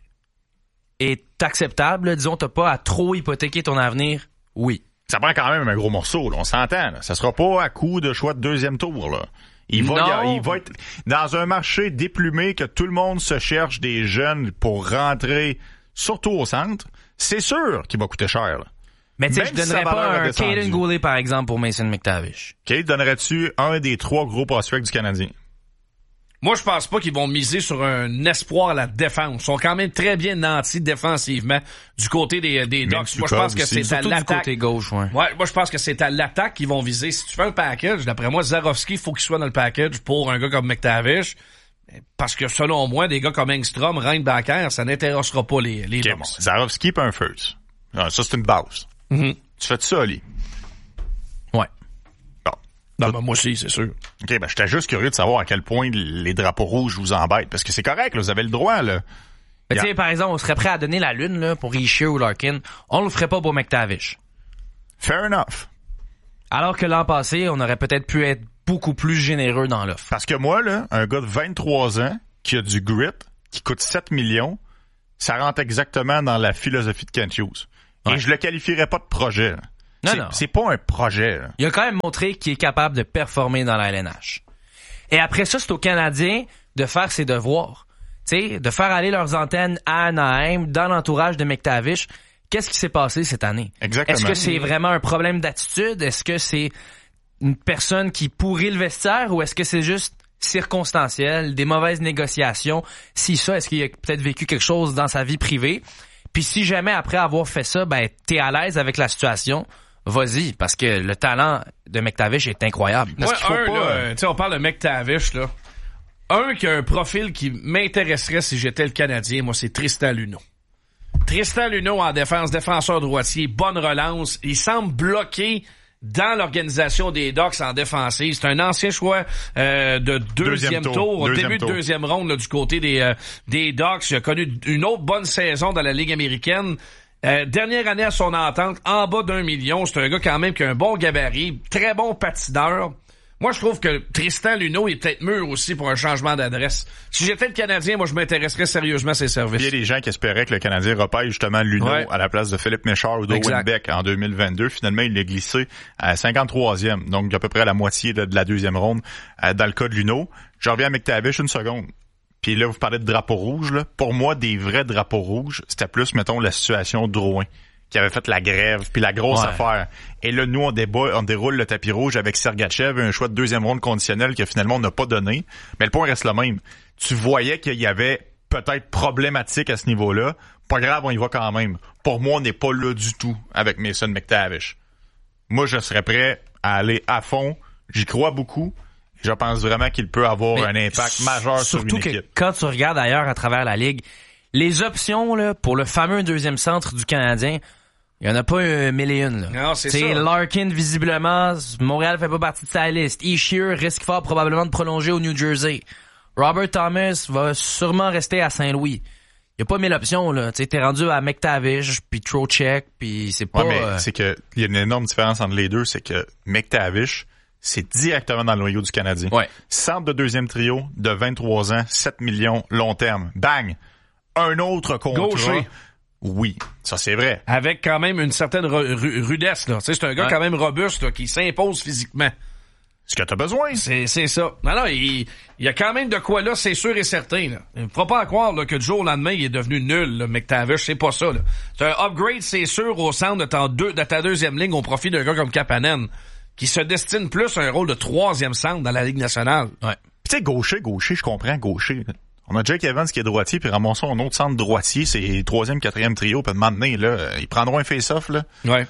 est acceptable, disons, t'as pas à trop hypothéquer ton avenir, oui. Ça prend quand même un gros morceau, là, on s'entend. Là. Ça sera pas à coup de choix de 2e tour, là. Il va être dans un marché déplumé que tout le monde se cherche des jeunes pour rentrer, surtout au centre. C'est sûr qu'il va coûter cher, là. Mais tu sais, je donnerais pas un Caden Goulet, par exemple, pour Mason McTavish. Kate, donnerais-tu un des 3 gros prospects du Canadien? Moi, je pense pas qu'ils vont miser sur un espoir à la défense. Ils sont quand même très bien nantis défensivement du côté des Ducks. Moi, je pense que c'est à l'attaque. Du côté gauche, ouais. Ouais, moi, je pense que c'est à l'attaque qu'ils vont viser. Si tu fais un package, d'après moi, Zarovski, il faut qu'il soit dans le package pour un gars comme McTavish. Parce que, selon moi, des gars comme Engstrom, Reinbacker, ça n'intéressera pas les Ducks. Bon. Zarovski pis un first. Ça, c'est une base. Mm-hmm. Tu fais ça, Ali? Ouais. Bon. Non, mais moi aussi, c'est sûr. OK, j'étais juste curieux de savoir à quel point les drapeaux rouges vous embêtent. Parce que c'est correct, là, vous avez le droit, là. Tu sais, par exemple, on serait prêt à donner la lune, là, pour Richer ou Larkin. On le ferait pas pour McTavish. Fair enough. Alors que l'an passé, on aurait peut-être pu être beaucoup plus généreux dans l'offre. Parce que moi, là, un gars de 23 ans, qui a du grit, qui coûte 7 millions, ça rentre exactement dans la philosophie de Kent Hughes. Ouais. Et je le qualifierais pas de projet. Non. C'est pas un projet. Là. Il a quand même montré qu'il est capable de performer dans la LNH. Et après ça, c'est aux Canadiens de faire ses devoirs. T'sais, de faire aller leurs antennes à Anaheim, dans l'entourage de McTavish. Qu'est-ce qui s'est passé cette année? Exactement. Est-ce que c'est vraiment un problème d'attitude? Est-ce que c'est une personne qui pourrit le vestiaire ou est-ce que c'est juste circonstanciel, des mauvaises négociations? Si ça, est-ce qu'il a peut-être vécu quelque chose dans sa vie privée? Puis si jamais après avoir fait ça, t'es à l'aise avec la situation, vas-y, parce que le talent de McTavish est incroyable. Moi, on parle de McTavish, là. Un qui a un profil qui m'intéresserait si j'étais le Canadien, moi, c'est Tristan Luneau. Tristan Luneau en défense, défenseur droitier, bonne relance. Il semble bloqué dans l'organisation des Ducks en défensive. C'est un ancien choix de deuxième tour, au début de deuxième ronde là, du côté des Ducks. Il a connu une autre bonne saison dans la Ligue américaine. Dernière année à son entente, en bas d'1 million. C'est un gars quand même qui a un bon gabarit, très bon patineur. Moi, je trouve que Tristan Luneau est peut-être mûr aussi pour un changement d'adresse. Si j'étais le Canadien, moi, je m'intéresserais sérieusement à ses services. Il y a des gens qui espéraient que le Canadien repêche justement Luneau à la place de Philippe Méchard ou d'Owen Beck en 2022. Finalement, il l'a glissé à 53e, donc à peu près à la moitié de la deuxième ronde dans le cas de Luneau. Je reviens à McTavish une seconde. Puis là, vous parlez de drapeau rouge. Là. Pour moi, des vrais drapeaux rouges, c'était plus, mettons, la situation Drouin, qui avait fait la grève, puis la grosse affaire. Et là, nous, on déroule le tapis rouge avec Sergachev, un choix de deuxième ronde conditionnel que finalement, on n'a pas donné. Mais le point reste le même. Tu voyais qu'il y avait peut-être problématique à ce niveau-là. Pas grave, on y va quand même. Pour moi, on n'est pas là du tout avec Mason McTavish. Moi, je serais prêt à aller à fond. J'y crois beaucoup. Je pense vraiment qu'il peut avoir un impact majeur sur une équipe. Surtout que quand tu regardes ailleurs à travers la Ligue, les options là pour le fameux deuxième centre du Canadien, il y en a pas mille et une. Là. Non, c'est ça. Larkin, visiblement, Montréal fait pas partie de sa liste. Ishier risque fort probablement de prolonger au New Jersey. Robert Thomas va sûrement rester à Saint-Louis. Il y a pas mille options, là. Tu sais, t'es rendu à McTavish, puis Trocheck, puis c'est pas... Ouais, mais c'est que il y a une énorme différence entre les deux, c'est que McTavish, c'est directement dans le noyau du Canadien. Ouais. Centre de deuxième trio, de 23 ans, 7 millions, long terme. Bang! Un autre contrat. Gaucher. Oui, ça c'est vrai. Avec quand même une certaine rudesse, là. Tu sais, c'est un gars quand même robuste, là, qui s'impose physiquement. Ce que t'as besoin. C'est ça. Non, il y a quand même de quoi là, c'est sûr et certain. Là. Il ne faut pas croire là, que du jour au lendemain, il est devenu nul, là, McTavish. C'est pas ça. Là. C'est un upgrade, c'est sûr, au centre de ta deuxième ligne au profit d'un gars comme Kapanen, qui se destine plus à un rôle de troisième centre dans la Ligue nationale. Ouais. Puis tu sais, gaucher, je comprends, gaucher. On a Jake Evans qui est droitier, puis ramassons un autre centre droitier, c'est troisième, quatrième trio, puis demain, là, ils prendront un face-off, là. Ouais.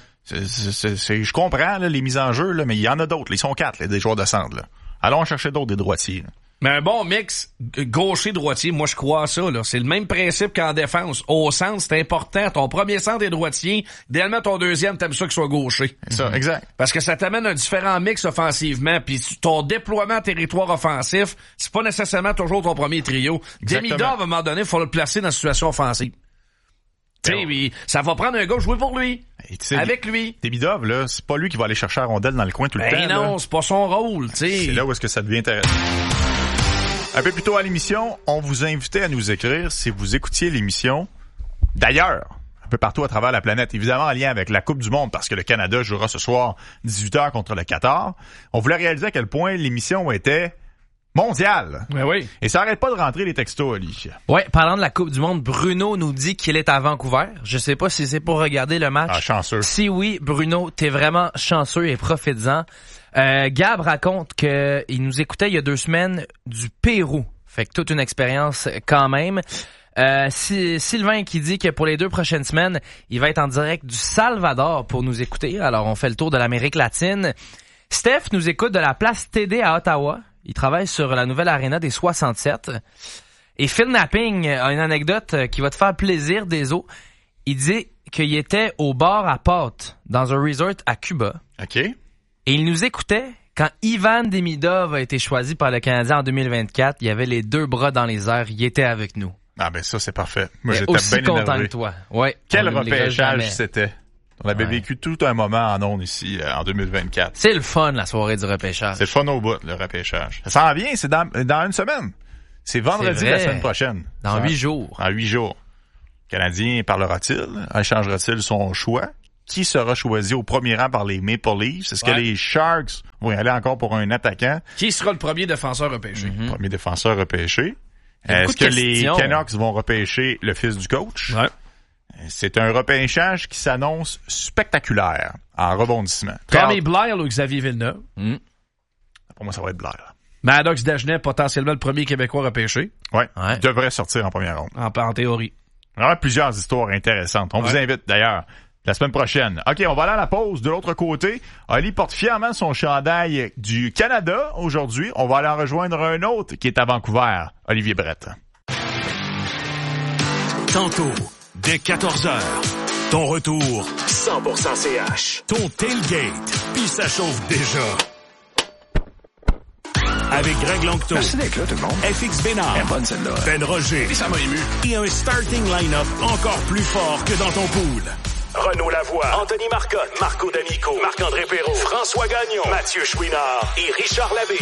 Je comprends là, les mises en jeu, là, mais il y en a d'autres. Ils sont 4, là, des joueurs de centre. Là. Allons chercher d'autres des droitiers. Là. Mais un bon mix gaucher-droitier, moi je crois à ça. Là. C'est le même principe qu'en défense. Au centre, c'est important. Ton premier centre est droitier. Idéalement, ton deuxième, t'aimes ça qu'il soit gaucher. C'est ça, exact. Parce que ça t'amène un différent mix offensivement. Puis ton déploiement territoire offensif, c'est pas nécessairement toujours ton premier trio. Demidov, à un moment donné, il faut le placer dans la situation offensive. Tu sais, ça va prendre un gars jouer pour lui. Avec lui. Demidov, là, c'est pas lui qui va aller chercher la rondelle dans le coin tout le temps. Non, c'est pas son rôle, tu sais. C'est là où est-ce que ça devient intéressant. Un peu plus tôt à l'émission, on vous invitait à nous écrire si vous écoutiez l'émission d'ailleurs, un peu partout à travers la planète, évidemment en lien avec la Coupe du Monde, parce que le Canada jouera ce soir 18h contre le Qatar. On voulait réaliser à quel point l'émission était mondiale. Ben oui. Et ça arrête pas de rentrer les textos, Ali. Ouais, parlant de la Coupe du Monde, Bruno nous dit qu'il est à Vancouver. Je sais pas si c'est pour regarder le match. Ah, chanceux. Si oui, Bruno, t'es vraiment chanceux et profites-en. Gab raconte qu'il nous écoutait il y a 2 semaines du Pérou. Fait que toute une expérience quand même. Sylvain qui dit que pour les 2 prochaines semaines, il va être en direct du Salvador pour nous écouter. Alors, on fait le tour de l'Amérique latine. Steph nous écoute de la place TD à Ottawa. Il travaille sur la nouvelle aréna des 67. Et Phil Napping a une anecdote qui va te faire plaisir des os. Il dit qu'il était au bar à pâtes dans un resort à Cuba. OK. Et il nous écoutait quand Ivan Demidov a été choisi par le Canadien en 2024. Il avait les 2 bras dans les airs. Il était avec nous. Ah ben ça, c'est parfait. Moi, j'étais aussi bien content énervé. que toi. Ouais. Quel repêchage c'était. On avait vécu tout un moment en ondes ici, en 2024. C'est le fun, la soirée du repêchage. C'est le fun au bout, le repêchage. Ça s'en vient, c'est dans 1 semaine. C'est vendredi la semaine prochaine. Dans 8 jours. Dans 8 jours. Le Canadien parlera-t-il? Échangera-t-il son choix? Qui sera choisi au premier rang par les Maple Leafs? Est-ce que les Sharks vont y aller encore pour un attaquant? Qui sera le premier défenseur repêché? Premier défenseur repêché. Est-ce que les Canucks vont repêcher le fils du coach? Ouais. C'est un repêchage qui s'annonce spectaculaire en rebondissement. Tommy Blair ou Xavier Villeneuve? Pour moi, ça va être Blair. Maddox Dagenet, potentiellement le premier Québécois repêché. Ouais. Il devrait sortir en première ronde. En théorie. Il y aura plusieurs histoires intéressantes. On vous invite d'ailleurs la semaine prochaine. OK, on va aller à la pause. De l'autre côté, Ali porte fièrement son chandail du Canada aujourd'hui. On va aller en rejoindre un autre qui est à Vancouver, Olivier Brett. Tantôt, dès 14h, ton retour 100% CH. Ton tailgate, puis ça chauffe déjà. Avec Greg Longto. Merci d'être là, tout le monde. FX Bénard. Elle est bonne, celle-là. Ben Roger. Et ça m'a ému. Et un starting line-up encore plus fort que dans ton pool. Renaud Lavoie, Anthony Marcotte, Marco D'Amico, Marc-André Perrault, François Gagnon, Mathieu Chouinard et Richard Labbé.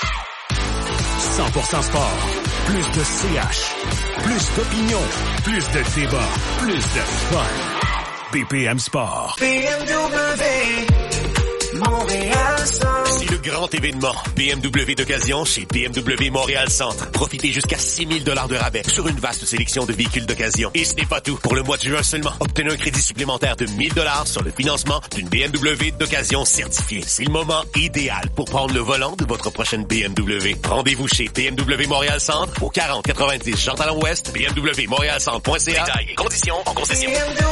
100% sport. Plus de CH. Plus d'opinion. Plus de débat. Plus de fun. BPM Sport. BMW. Montréal Centre. C'est le grand événement BMW d'occasion chez BMW Montréal Centre. Profitez jusqu'à 6 000 $ de rabais sur une vaste sélection de véhicules d'occasion. Et ce n'est pas tout. Pour le mois de juin seulement, obtenez un crédit supplémentaire de 1 000 $ sur le financement d'une BMW d'occasion certifiée. C'est le moment idéal pour prendre le volant de votre prochaine BMW. Rendez-vous chez BMW Montréal Centre au 4090 Jean Talon Ouest, bmwmontrealcentre.ca. Détails et conditions en concession.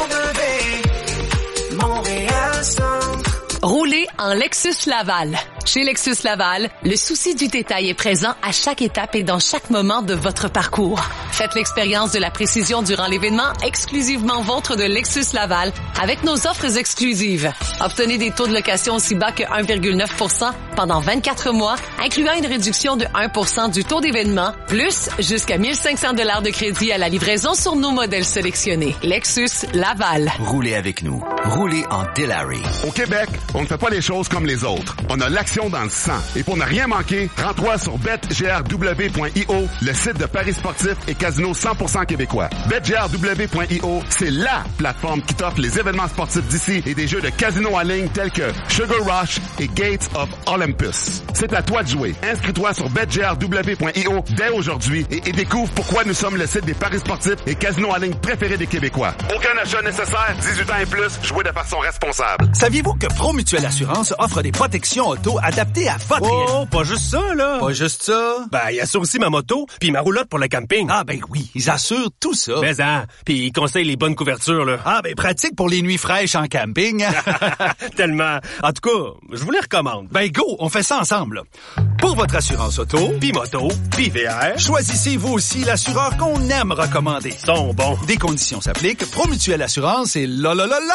BMW Montréal Centre. Roulez en Lexus Laval. Chez Lexus Laval, le souci du détail est présent à chaque étape et dans chaque moment de votre parcours. Faites l'expérience de la précision durant l'événement exclusivement vôtre de Lexus Laval avec nos offres exclusives. Obtenez des taux de location aussi bas que 1,9% pendant 24 mois, incluant une réduction de 1% du taux d'événement, plus jusqu'à 1 500 $ de crédit à la livraison sur nos modèles sélectionnés. Lexus Laval. Roulez avec nous. Roulez en Delary. Au Québec, on ne fait pas les choses comme les autres. On a l'action dans le sang. Et pour ne rien manquer, rends-toi sur betgrw.io, le site de paris sportifs et casino 100% québécois. betgrw.io, c'est LA plateforme qui t'offre les événements sportifs d'ici et des jeux de casino en ligne tels que Sugar Rush et Gates of Olympus. C'est à toi de jouer. Inscris-toi sur betgrw.io dès aujourd'hui et découvre pourquoi nous sommes le site des paris sportifs et casinos en ligne préférés des Québécois. Aucun achat nécessaire, 18 ans et plus, jouez de façon responsable. Saviez-vous que Promutuelle Assurance offre des protections auto adaptées à votre... Oh, pas juste ça, là. Pas juste ça. Ben, il assure aussi ma moto, puis ma roulotte pour le camping. Ah, ben oui, ils assurent tout ça. Mais puis ils conseillent les bonnes couvertures, là. Ah, ben pratique pour les nuits fraîches en camping. Tellement. En tout cas, je vous les recommande. Ben go, on fait ça ensemble, là. Pour votre assurance auto, puis moto, puis VR, choisissez vous aussi l'assureur qu'on aime recommander. Sont bons. Des conditions s'appliquent. Promutuelle Assurance et la.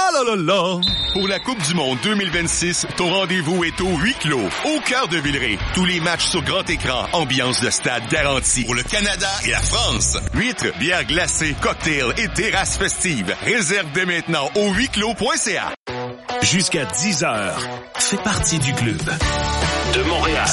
Pour la Coupe du Monde 2026, ton rendez-vous est au huis clos, au cœur de Villeray. Tous les matchs sur grand écran, ambiance de stade garantie. Pour le Canada et la France, huîtres, bières glacées, cocktails et terrasses festives. Réserve dès maintenant au huisclos.ca. Jusqu'à 10h, fais partie du club. De Montréal,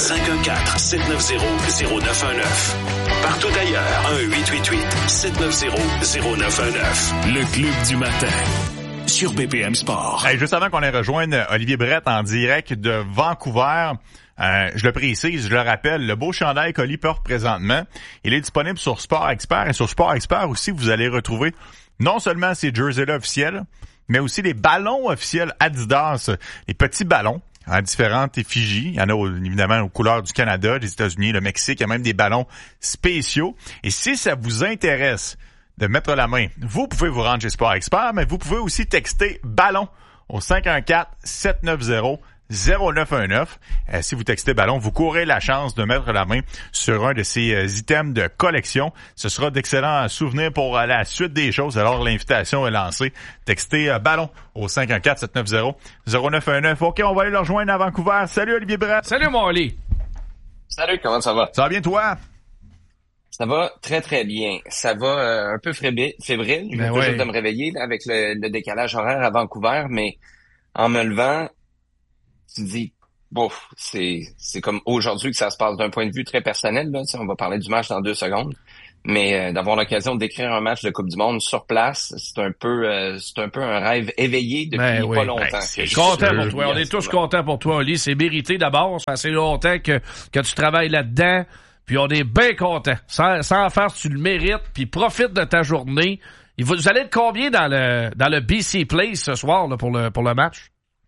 514-790-0919. Partout ailleurs, 1-888-790-0919. Le club du matin. sur BPM Sport. Hey, juste avant qu'on ait rejoindre Olivier Brett en direct de Vancouver, je le précise, je le rappelle, le beau chandail qu'Oli porte présentement, il est disponible sur Sport Expert. Et sur Sport Expert aussi, vous allez retrouver non seulement ces jerseys-là officiels, mais aussi les ballons officiels Adidas, les petits ballons à différentes effigies. Il y en a évidemment aux couleurs du Canada, des États-Unis, le Mexique. Il y a même des ballons spéciaux. Et si ça vous intéresse de mettre la main, vous pouvez vous rendre chez Sport Expert, mais vous pouvez aussi texter ballon au 514-790-0919. Si vous textez ballon, vous courez la chance de mettre la main sur un de ces items de collection. Ce sera d'excellents souvenirs pour la suite des choses. Alors, l'invitation est lancée. Textez ballon au 514-790-0919. OK, on va aller le rejoindre à Vancouver. Salut Olivier Brett. Salut mon Oli. Salut, comment ça va? Ça va bien toi? Ça va très très bien. Ça va un peu fébrile. Je viens tout juste de me réveiller là, avec le décalage horaire à Vancouver, mais en me levant, tu te dis, bof, c'est comme aujourd'hui que ça se passe d'un point de vue très personnel. Là, on va parler du match dans 2 secondes, mais d'avoir l'occasion de décrire un match de Coupe du Monde sur place, c'est un peu un rêve éveillé depuis pas longtemps. Je suis content pour toi. On est tous contents pour toi, Oli. C'est mérité d'abord. Ça fait assez longtemps que tu travailles là-dedans. Puis on est bien contents. Sans faire, tu le mérites. Puis profite de ta journée. Vous allez être combien dans le BC Place ce soir là, pour le match?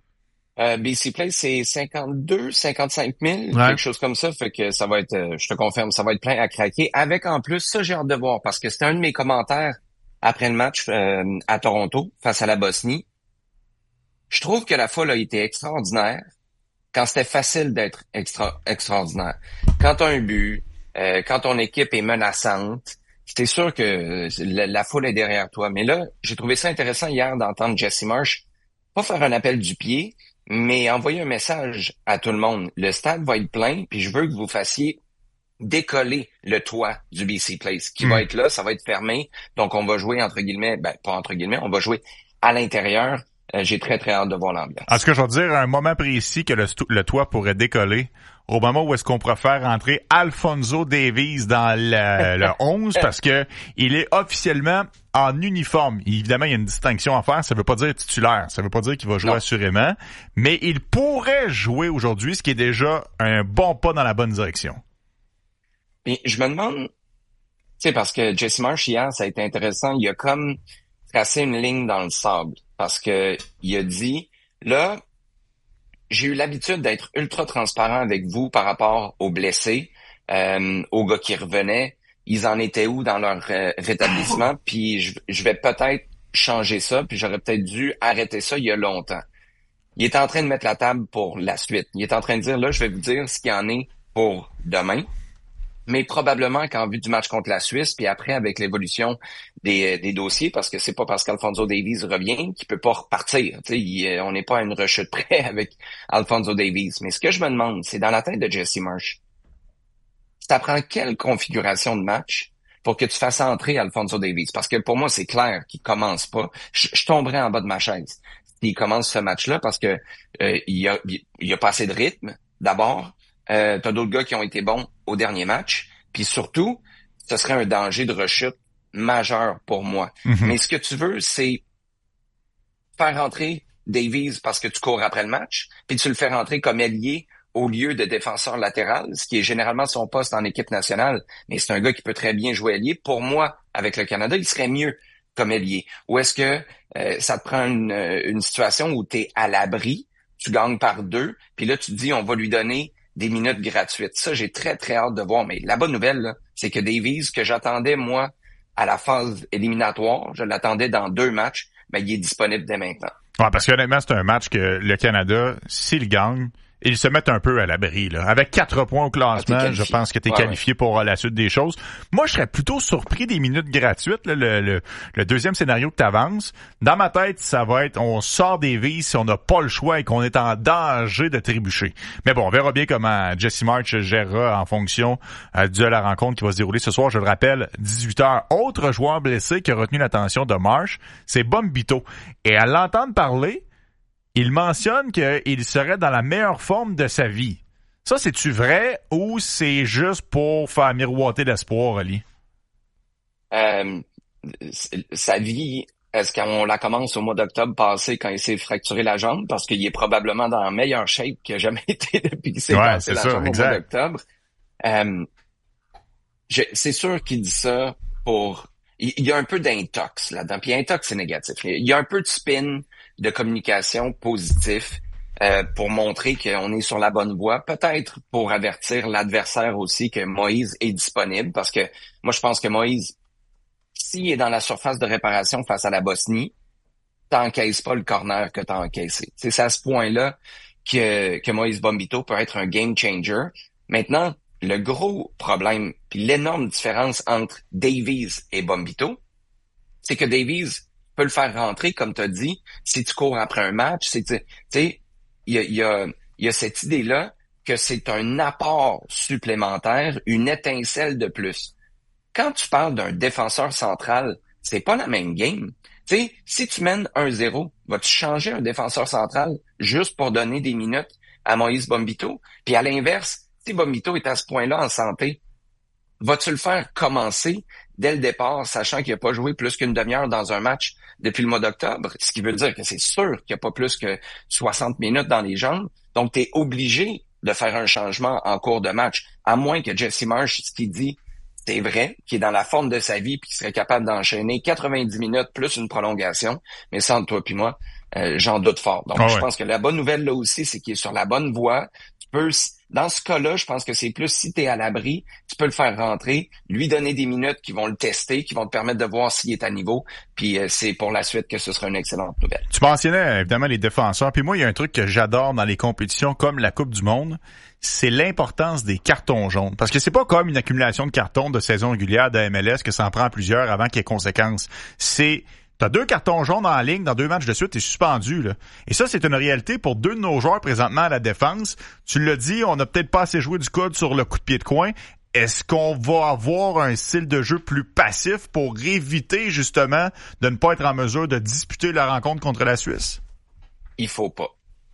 BC Place, c'est 55 000, quelque chose comme ça. Fait que ça va être, je te confirme, ça va être plein à craquer. Avec en plus, ça j'ai hâte de voir parce que c'était un de mes commentaires après le match à Toronto face à la Bosnie. Je trouve que la foule a été extraordinaire quand c'était facile d'être extraordinaire. Quand t'as un but, quand ton équipe est menaçante, c'est sûr que la foule est derrière toi. Mais là, j'ai trouvé ça intéressant hier d'entendre Jesse Marsh pas faire un appel du pied, mais envoyer un message à tout le monde. Le stade va être plein, puis je veux que vous fassiez décoller le toit du BC Place qui va être là, ça va être fermé. Donc, on va jouer entre guillemets, pas entre guillemets, on va jouer à l'intérieur. J'ai très, très hâte de voir l'ambiance. En ce que je vais dire, à un moment précis que le toit pourrait décoller, au moment où est-ce qu'on pourrait faire rentrer Alphonso Davies dans le 11 parce que il est officiellement en uniforme. Évidemment, il y a une distinction à faire. Ça veut pas dire titulaire. Ça veut pas dire qu'il va jouer assurément. Mais il pourrait jouer aujourd'hui, ce qui est déjà un bon pas dans la bonne direction. Et je me demande, tu sais, parce que Jesse Marsh hier, ça a été intéressant. Il a comme tracé une ligne dans le sable parce que il a dit, là, j'ai eu l'habitude d'être ultra transparent avec vous par rapport aux blessés, aux gars qui revenaient. Ils en étaient où dans leur rétablissement? Puis je vais peut-être changer ça, puis j'aurais peut-être dû arrêter ça il y a longtemps. Il est en train de mettre la table pour la suite. Il est en train de dire, là, je vais vous dire ce qu'il y en est pour demain. Mais probablement qu'en vue du match contre la Suisse, puis après avec l'évolution des dossiers, parce que c'est pas parce qu'Alphonso Davies revient qu'il peut pas repartir. On n'est pas à une rechute près avec Alphonso Davies. Mais ce que je me demande, c'est dans la tête de Jesse Marsh, ça prend quelle configuration de match pour que tu fasses entrer Alphonso Davies? Parce que pour moi, c'est clair qu'il commence pas. Je tomberais en bas de ma chaise s'il commence ce match-là parce que il y a pas assez de rythme, d'abord. T'as d'autres gars qui ont été bons au dernier match. Puis surtout, ce serait un danger de rechute majeur pour moi. Mais ce que tu veux, c'est faire rentrer Davies parce que tu cours après le match, puis tu le fais rentrer comme ailier au lieu de défenseur latéral, ce qui est généralement son poste en équipe nationale. Mais c'est un gars qui peut très bien jouer ailier. Pour moi, avec le Canada, il serait mieux comme ailier. Ou est-ce que ça te prend une situation où tu es à l'abri, tu gagnes par 2, puis là, tu te dis, on va lui donner des minutes gratuites. Ça, j'ai très, très hâte de voir. Mais la bonne nouvelle, là, c'est que Davies, que j'attendais, moi, à la phase éliminatoire, je l'attendais dans 2 matchs, mais il est disponible dès maintenant. Ouais, parce qu'honnêtement, c'est un match que le Canada, s'il gagne, ils se mettent un peu à l'abri, là. Avec 4 points au classement, je pense que t'es qualifié pour la suite des choses. Moi, je serais plutôt surpris des minutes gratuites, là, le deuxième scénario que t'avances. Dans ma tête, ça va être, on sort des vies si on n'a pas le choix et qu'on est en danger de trébucher. Mais bon, on verra bien comment Jesse Marsh gérera en fonction de la rencontre qui va se dérouler ce soir. Je le rappelle, 18h. Autre joueur blessé qui a retenu l'attention de Marsh, c'est Bombito. Et à l'entendre parler, il mentionne qu'il serait dans la meilleure forme de sa vie. Ça, c'est-tu vrai ou c'est juste pour faire miroiter l'espoir, Ali? Sa vie Est-ce qu'on la commence au mois d'octobre passé quand il s'est fracturé la jambe? Parce qu'il est probablement dans la meilleure shape qu'il a jamais été depuis qu'il s'est cassé la jambe au mois d'octobre. C'est sûr qu'il dit ça pour... Il y a un peu d'intox là-dedans. Puis intox, c'est négatif. Il y a un peu de spin de communication positif pour montrer qu'on est sur la bonne voie. Peut-être pour avertir l'adversaire aussi que Moïse est disponible. Parce que moi, je pense que Moïse, s'il est dans la surface de réparation face à la Bosnie, t'encaisses pas le corner que t'as encaissé. C'est à ce point-là que Moïse Bombito peut être un game changer. Maintenant, le gros problème, puis l'énorme différence entre Davies et Bombito, c'est que Davies peut le faire rentrer, comme tu as dit, si tu cours après un match. Il y a cette idée-là que c'est un apport supplémentaire, une étincelle de plus. Quand tu parles d'un défenseur central, c'est pas la même game. T'sais, si tu mènes 1-0, vas-tu changer un défenseur central juste pour donner des minutes à Moïse Bombito? Puis à l'inverse, si Bombito est à ce point-là en santé, vas-tu le faire commencer dès le départ, sachant qu'il n'a pas joué plus qu'une demi-heure dans un match depuis le mois d'octobre? Ce qui veut dire que c'est sûr qu'il n'y a pas plus que 60 minutes dans les jambes. Donc, tu es obligé de faire un changement en cours de match, à moins que Jesse Marsh, ce qu'il dit, c'est vrai, qui est dans la forme de sa vie puis qui serait capable d'enchaîner 90 minutes plus une prolongation. Mais ça, entre toi puis moi, j'en doute fort. Donc, je pense que la bonne nouvelle là aussi, c'est qu'il est sur la bonne voie. Tu peux, dans ce cas-là, je pense que c'est plus si tu es à l'abri, tu peux le faire rentrer, lui donner des minutes qui vont le tester, qui vont te permettre de voir s'il est à niveau. Puis c'est pour la suite que ce sera une excellente nouvelle. Tu mentionnais évidemment les défenseurs. Puis moi, il y a un truc que j'adore dans les compétitions comme la Coupe du Monde, c'est l'importance des cartons jaunes. Parce que c'est pas comme une accumulation de cartons de saison régulière de MLS que ça en prend plusieurs avant qu'il y ait conséquences. T'as 2 cartons jaunes en ligne dans 2 matchs de suite, t'es suspendu, là. Et ça, c'est une réalité pour 2 de nos joueurs présentement à la défense. Tu l'as dit, on n'a peut-être pas assez joué du coude sur le coup de pied de coin. Est-ce qu'on va avoir un style de jeu plus passif pour éviter, justement, de ne pas être en mesure de disputer la rencontre contre la Suisse? Il faut pas.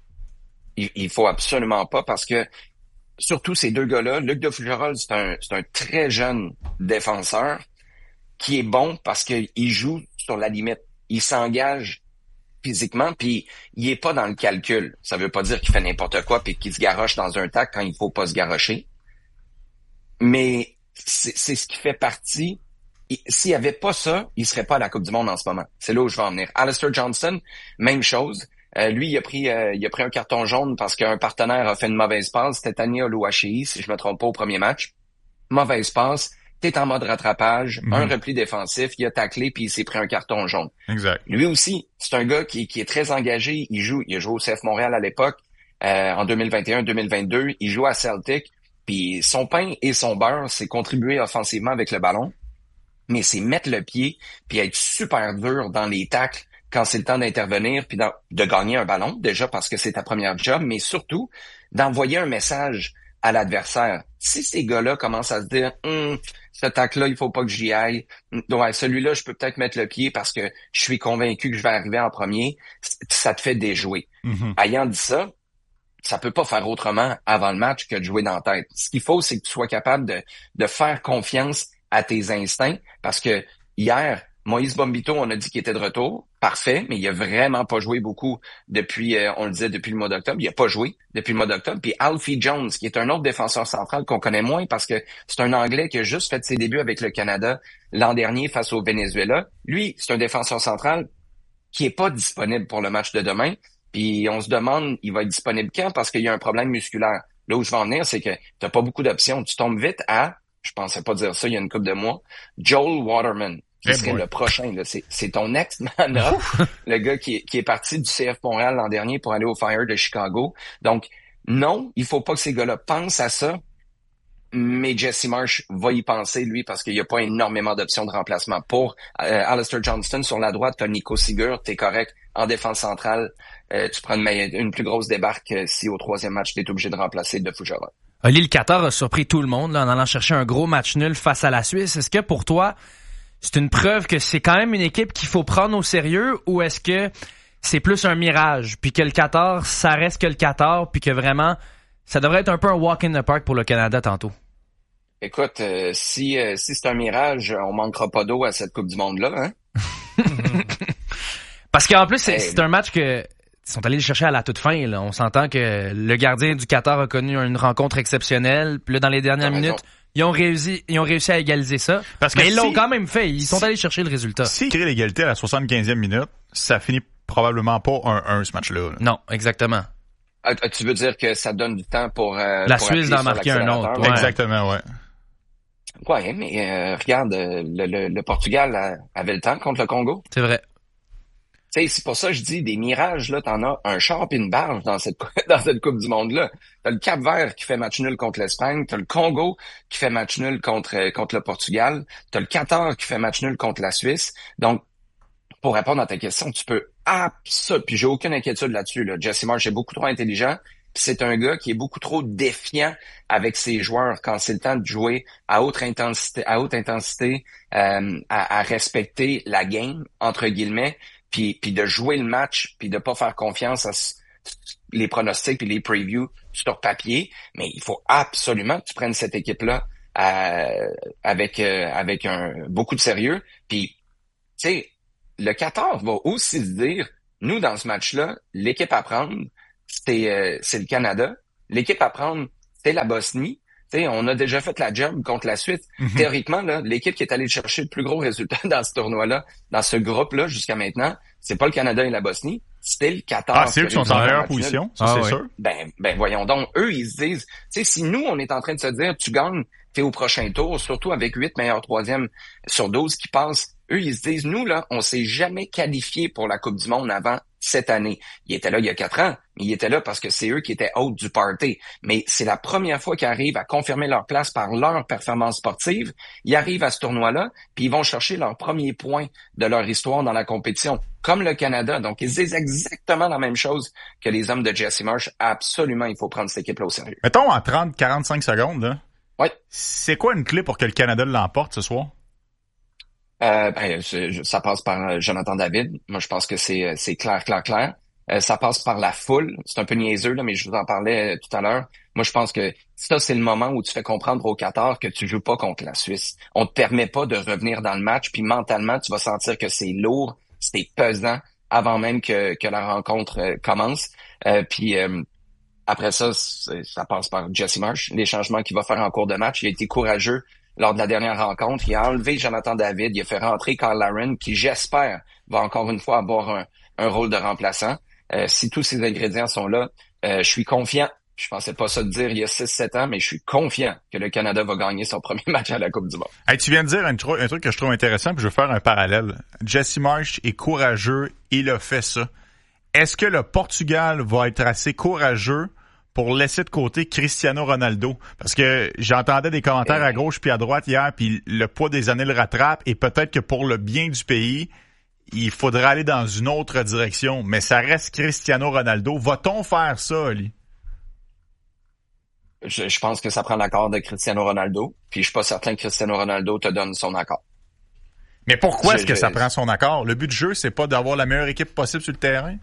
Il faut absolument pas parce que, surtout ces 2 gars-là, Luc de Fougerolles, c'est un très jeune défenseur qui est bon parce qu'il joue sur la limite. Il s'engage physiquement, puis il est pas dans le calcul. Ça veut pas dire qu'il fait n'importe quoi puis qu'il se garoche dans un tac quand il faut pas se garrocher. Mais c'est ce qui fait partie. S'il y avait pas ça, il serait pas à la Coupe du Monde en ce moment. C'est là où je vais en venir. Alistair Johnston, même chose. Lui, il a pris un carton jaune parce qu'un partenaire a fait une mauvaise passe. C'était Tania Oluwaseyi, si je me trompe pas, au premier match. Mauvaise passe. T'es en mode rattrapage, un repli défensif, il a taclé puis il s'est pris un carton jaune. Exact. Lui aussi, c'est un gars qui est très engagé. Il a joué au CF Montréal à l'époque, en 2021-2022. Il joue à Celtic. Puis son pain et son beurre, c'est contribuer offensivement avec le ballon, mais c'est mettre le pied puis être super dur dans les tacles quand c'est le temps d'intervenir puis de gagner un ballon, déjà parce que c'est ta première job, mais surtout d'envoyer un message à l'adversaire. Si ces gars-là commencent à se dire ce tacle-là, il faut pas que j'y aille. Ouais, celui-là, je peux peut-être mettre le pied parce que je suis convaincu que je vais arriver en premier, ça te fait déjouer. Ayant dit ça, ça peut pas faire autrement avant le match que de jouer dans la tête. Ce qu'il faut, c'est que tu sois capable de faire confiance à tes instincts parce que hier, Moïse Bombito, on a dit qu'il était de retour. Parfait, mais il a vraiment pas joué beaucoup depuis, on le disait, depuis le mois d'octobre. Il a pas joué depuis le mois d'octobre. Puis Alfie Jones, qui est un autre défenseur central qu'on connaît moins parce que c'est un Anglais qui a juste fait ses débuts avec le Canada l'an dernier face au Venezuela. Lui, c'est un défenseur central qui est pas disponible pour le match de demain. Puis on se demande, il va être disponible quand? Parce qu'il y a un problème musculaire. Là où je vais en venir, c'est que t'as pas beaucoup d'options. Tu tombes vite à, je pensais pas dire ça il y a une couple de mois, Joel Waterman, qui serait le prochain. Là. C'est ton ex-man-up, le gars qui est parti du CF Montréal l'an dernier pour aller au Fire de Chicago. Donc, non, il faut pas que ces gars-là pensent à ça, mais Jesse Marsh va y penser, lui, parce qu'il n'y a pas énormément d'options de remplacement. Pour Alistair Johnston, sur la droite, t'as Nico Sigurd, t'es correct. En défense centrale, tu prends une plus grosse débarque si au 3e match, t'es obligé de remplacer De Fougerolles. Oli, le Qatar a surpris tout le monde là, en allant chercher un gros match nul face à la Suisse. Est-ce que pour toi, c'est une preuve que c'est quand même une équipe qu'il faut prendre au sérieux ou est-ce que c'est plus un mirage puis que le Qatar, ça reste que le Qatar puis que vraiment, ça devrait être un peu un walk in the park pour le Canada tantôt? Écoute, si c'est un mirage, on manquera pas d'eau à cette Coupe du Monde-là, hein? Parce qu'en plus, c'est un match que ils sont allés le chercher à la toute fin. Là. On s'entend que le gardien du Qatar a connu une rencontre exceptionnelle. Puis là, dans les dernières minutes, ils ont réussi à égaliser ça. Mais ils l'ont quand même fait. Ils sont allés chercher le résultat. S'ils créent l'égalité à la 75e minute, ça finit probablement pas 1-1 ce match-là. Là. Non, exactement. Tu veux dire que ça donne du temps pour la Suisse d'en marquer un autre. Ouais. Exactement, ouais. Ouais, mais regarde, le Portugal avait le temps contre le Congo. C'est vrai. Tu sais, c'est pour ça que je dis des mirages, là, t'en as un char et une barge dans cette Coupe du Monde-là. T'as le Cap-Vert qui fait match nul contre l'Espagne, t'as le Congo qui fait match nul contre le Portugal, t'as le Qatar qui fait match nul contre la Suisse. Donc, pour répondre à ta question, tu peux puis j'ai aucune inquiétude là-dessus, là. Jesse Marsh est beaucoup trop intelligent, puis c'est un gars qui est beaucoup trop défiant avec ses joueurs quand c'est le temps de jouer à haute intensité, à respecter la game, entre guillemets, puis de jouer le match, puis de pas faire confiance à les pronostics puis les previews sur papier. Mais il faut absolument que tu prennes cette équipe-là avec beaucoup de sérieux. Puis, tu sais, le Qatar va aussi se dire, nous, dans ce match-là, l'équipe à prendre, c'est le Canada. L'équipe à prendre, c'est la Bosnie. T'sais, on a déjà fait la job contre la Suisse. Mm-hmm. Théoriquement, là, l'équipe qui est allée chercher le plus gros résultat dans ce tournoi-là, dans ce groupe-là jusqu'à maintenant, c'est pas le Canada et la Bosnie, c'était le Qatar. Ah, c'est eux qui sont en meilleure position, ça, c'est sûr. Ben voyons donc, eux, ils se disent, tu sais, si nous, on est en train de se dire, tu gagnes, t'es au prochain tour, surtout avec 8 meilleurs troisièmes sur 12 qui passent, eux, ils se disent, nous, là, on s'est jamais qualifié pour la Coupe du Monde avant cette année. Ils étaient là il y a 4 ans, mais ils étaient là parce que c'est eux qui étaient hôtes du party. Mais c'est la première fois qu'ils arrivent à confirmer leur place par leur performance sportive. Ils arrivent à ce tournoi-là, puis ils vont chercher leur premier point de leur histoire dans la compétition, comme le Canada. Donc, ils disent exactement la même chose que les hommes de Jesse Marsh. Absolument, il faut prendre cette équipe-là au sérieux. Mettons en 30-45 secondes, là. Ouais. C'est quoi une clé pour que le Canada l'emporte ce soir? Ça passe par Jonathan David. Moi, je pense que c'est clair. Ça passe par la foule. C'est un peu niaiseux, là, mais je vous en parlais tout à l'heure. Moi, je pense que ça, c'est le moment où tu fais comprendre au Qatar que tu joues pas contre la Suisse. On te permet pas de revenir dans le match, puis mentalement, tu vas sentir que c'est lourd, c'est pesant avant même que la rencontre commence. Puis après ça, ça passe par Jesse Marsh. Les changements qu'il va faire en cours de match, il a été courageux. Lors de la dernière rencontre, il a enlevé Jonathan David, il a fait rentrer Kyle Larin, qui, j'espère, va encore une fois avoir un rôle de remplaçant. Si tous ces ingrédients sont là, je suis confiant. Je pensais pas ça de dire il y a 6-7 ans, mais je suis confiant que le Canada va gagner son premier match à la Coupe du Monde. Hey, tu viens de dire un truc que je trouve intéressant, puis je veux faire un parallèle. Jesse Marsh est courageux, il a fait ça. Est-ce que le Portugal va être assez courageux pour laisser de côté Cristiano Ronaldo? Parce que j'entendais des commentaires à gauche puis à droite hier, puis le poids des années le rattrape, et peut-être que pour le bien du pays, il faudra aller dans une autre direction. Mais ça reste Cristiano Ronaldo. Va-t-on faire ça, Ali? Je pense que ça prend l'accord de Cristiano Ronaldo, puis je suis pas certain que Cristiano Ronaldo te donne son accord. Mais pourquoi est-ce que ça prend son accord? Le but du jeu, c'est pas d'avoir la meilleure équipe possible sur le terrain?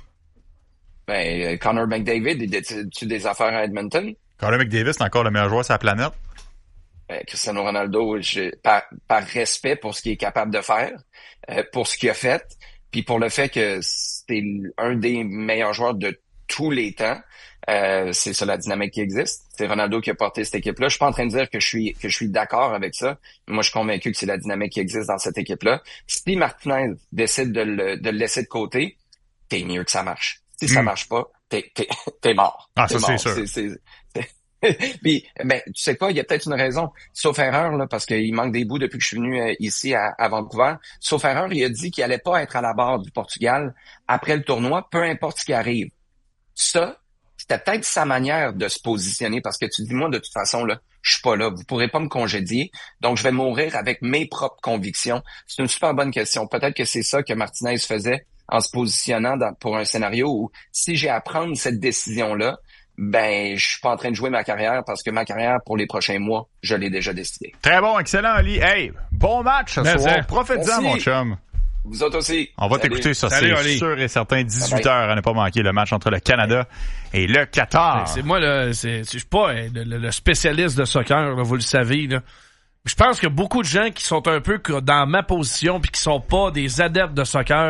Connor McDavid, il décide des affaires à Edmonton. Connor McDavid, c'est encore le meilleur joueur sur la planète. Cristiano Ronaldo, par respect pour ce qu'il est capable de faire, pour ce qu'il a fait, puis pour le fait que c'est un des meilleurs joueurs de tous les temps, c'est ça la dynamique qui existe. C'est Ronaldo qui a porté cette équipe-là. Je suis pas en train de dire que je suis d'accord avec ça. Moi, je suis convaincu que c'est la dynamique qui existe dans cette équipe-là. Si Martinez décide de le laisser de côté, t'es mieux que ça marche. Si ça marche pas, t'es mort. Ah, t'es ça, mort. c'est sûr. Puis, tu sais quoi, il y a peut-être une raison. Sauf erreur, là, parce qu'il manque des bouts depuis que je suis venu ici à Vancouver. Sauf erreur, il a dit qu'il allait pas être à la barre du Portugal après le tournoi, peu importe ce qui arrive. Ça, c'était peut-être sa manière de se positionner, parce que tu dis, moi, de toute façon, là, je suis pas là, vous pourrez pas me congédier, donc je vais mourir avec mes propres convictions. C'est une super bonne question. Peut-être que c'est ça que Martinez faisait en se positionnant pour un scénario où, si j'ai à prendre cette décision-là, je suis pas en train de jouer ma carrière, parce que ma carrière pour les prochains mois, je l'ai déjà décidée. Très bon, excellent, Ali. Hey, bon match ce soir. Profite-en, mon chum. Vous autres aussi. On va t'écouter ça, c'est sûr et certain. 18h à ne pas manquer le match entre le Canada et le Qatar. C'est moi, là, je suis pas le spécialiste de soccer, là, vous le savez, là. Je pense que beaucoup de gens qui sont un peu dans ma position puis qui sont pas des adeptes de soccer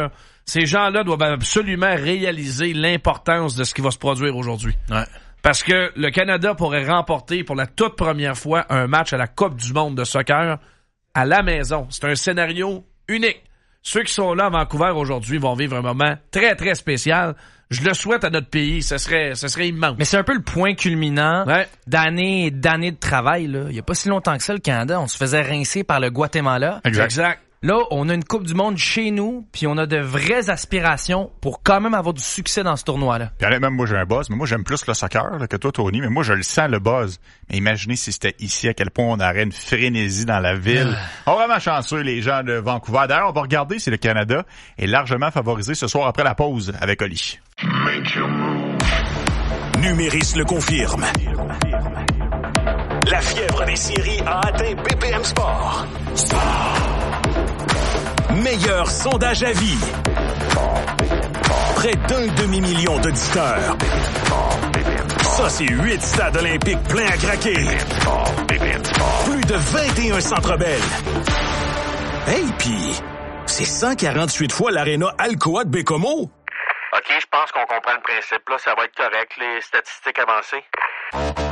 ces gens-là doivent absolument réaliser l'importance de ce qui va se produire aujourd'hui. Ouais. Parce que le Canada pourrait remporter pour la toute première fois un match à la Coupe du monde de soccer à la maison. C'est un scénario unique. Ceux qui sont là à Vancouver aujourd'hui vont vivre un moment très, très spécial. Je le souhaite à notre pays. Ce serait immense. Mais c'est un peu le point culminant d'années et d'années de travail, là. Il y a pas si longtemps que ça, le Canada, on se faisait rincer par le Guatemala. Exact. Là, on a une Coupe du monde chez nous, puis on a de vraies aspirations pour quand même avoir du succès dans ce tournoi-là. Puis honnêtement, moi j'ai un buzz, mais moi j'aime plus le soccer là, que toi, Tony, mais moi je le sens le buzz. Mais imaginez si c'était ici, à quel point on aurait une frénésie dans la ville. On est vraiment chanceux, les gens de Vancouver. D'ailleurs, on va regarder si le Canada est largement favorisé ce soir après la pause avec Oli. Numéris le confirme. La fièvre des séries a atteint BPM Sport. Meilleur sondage à vie. Près d'1 demi-million d'auditeurs. Ça, c'est 8 stades olympiques pleins à craquer. Plus de 21 Centre Bell. Hey, pis c'est 148 fois l'Arena Alcoa de Bécomo. OK, je pense qu'on comprend le principe, là. Ça va être correct, les statistiques avancées.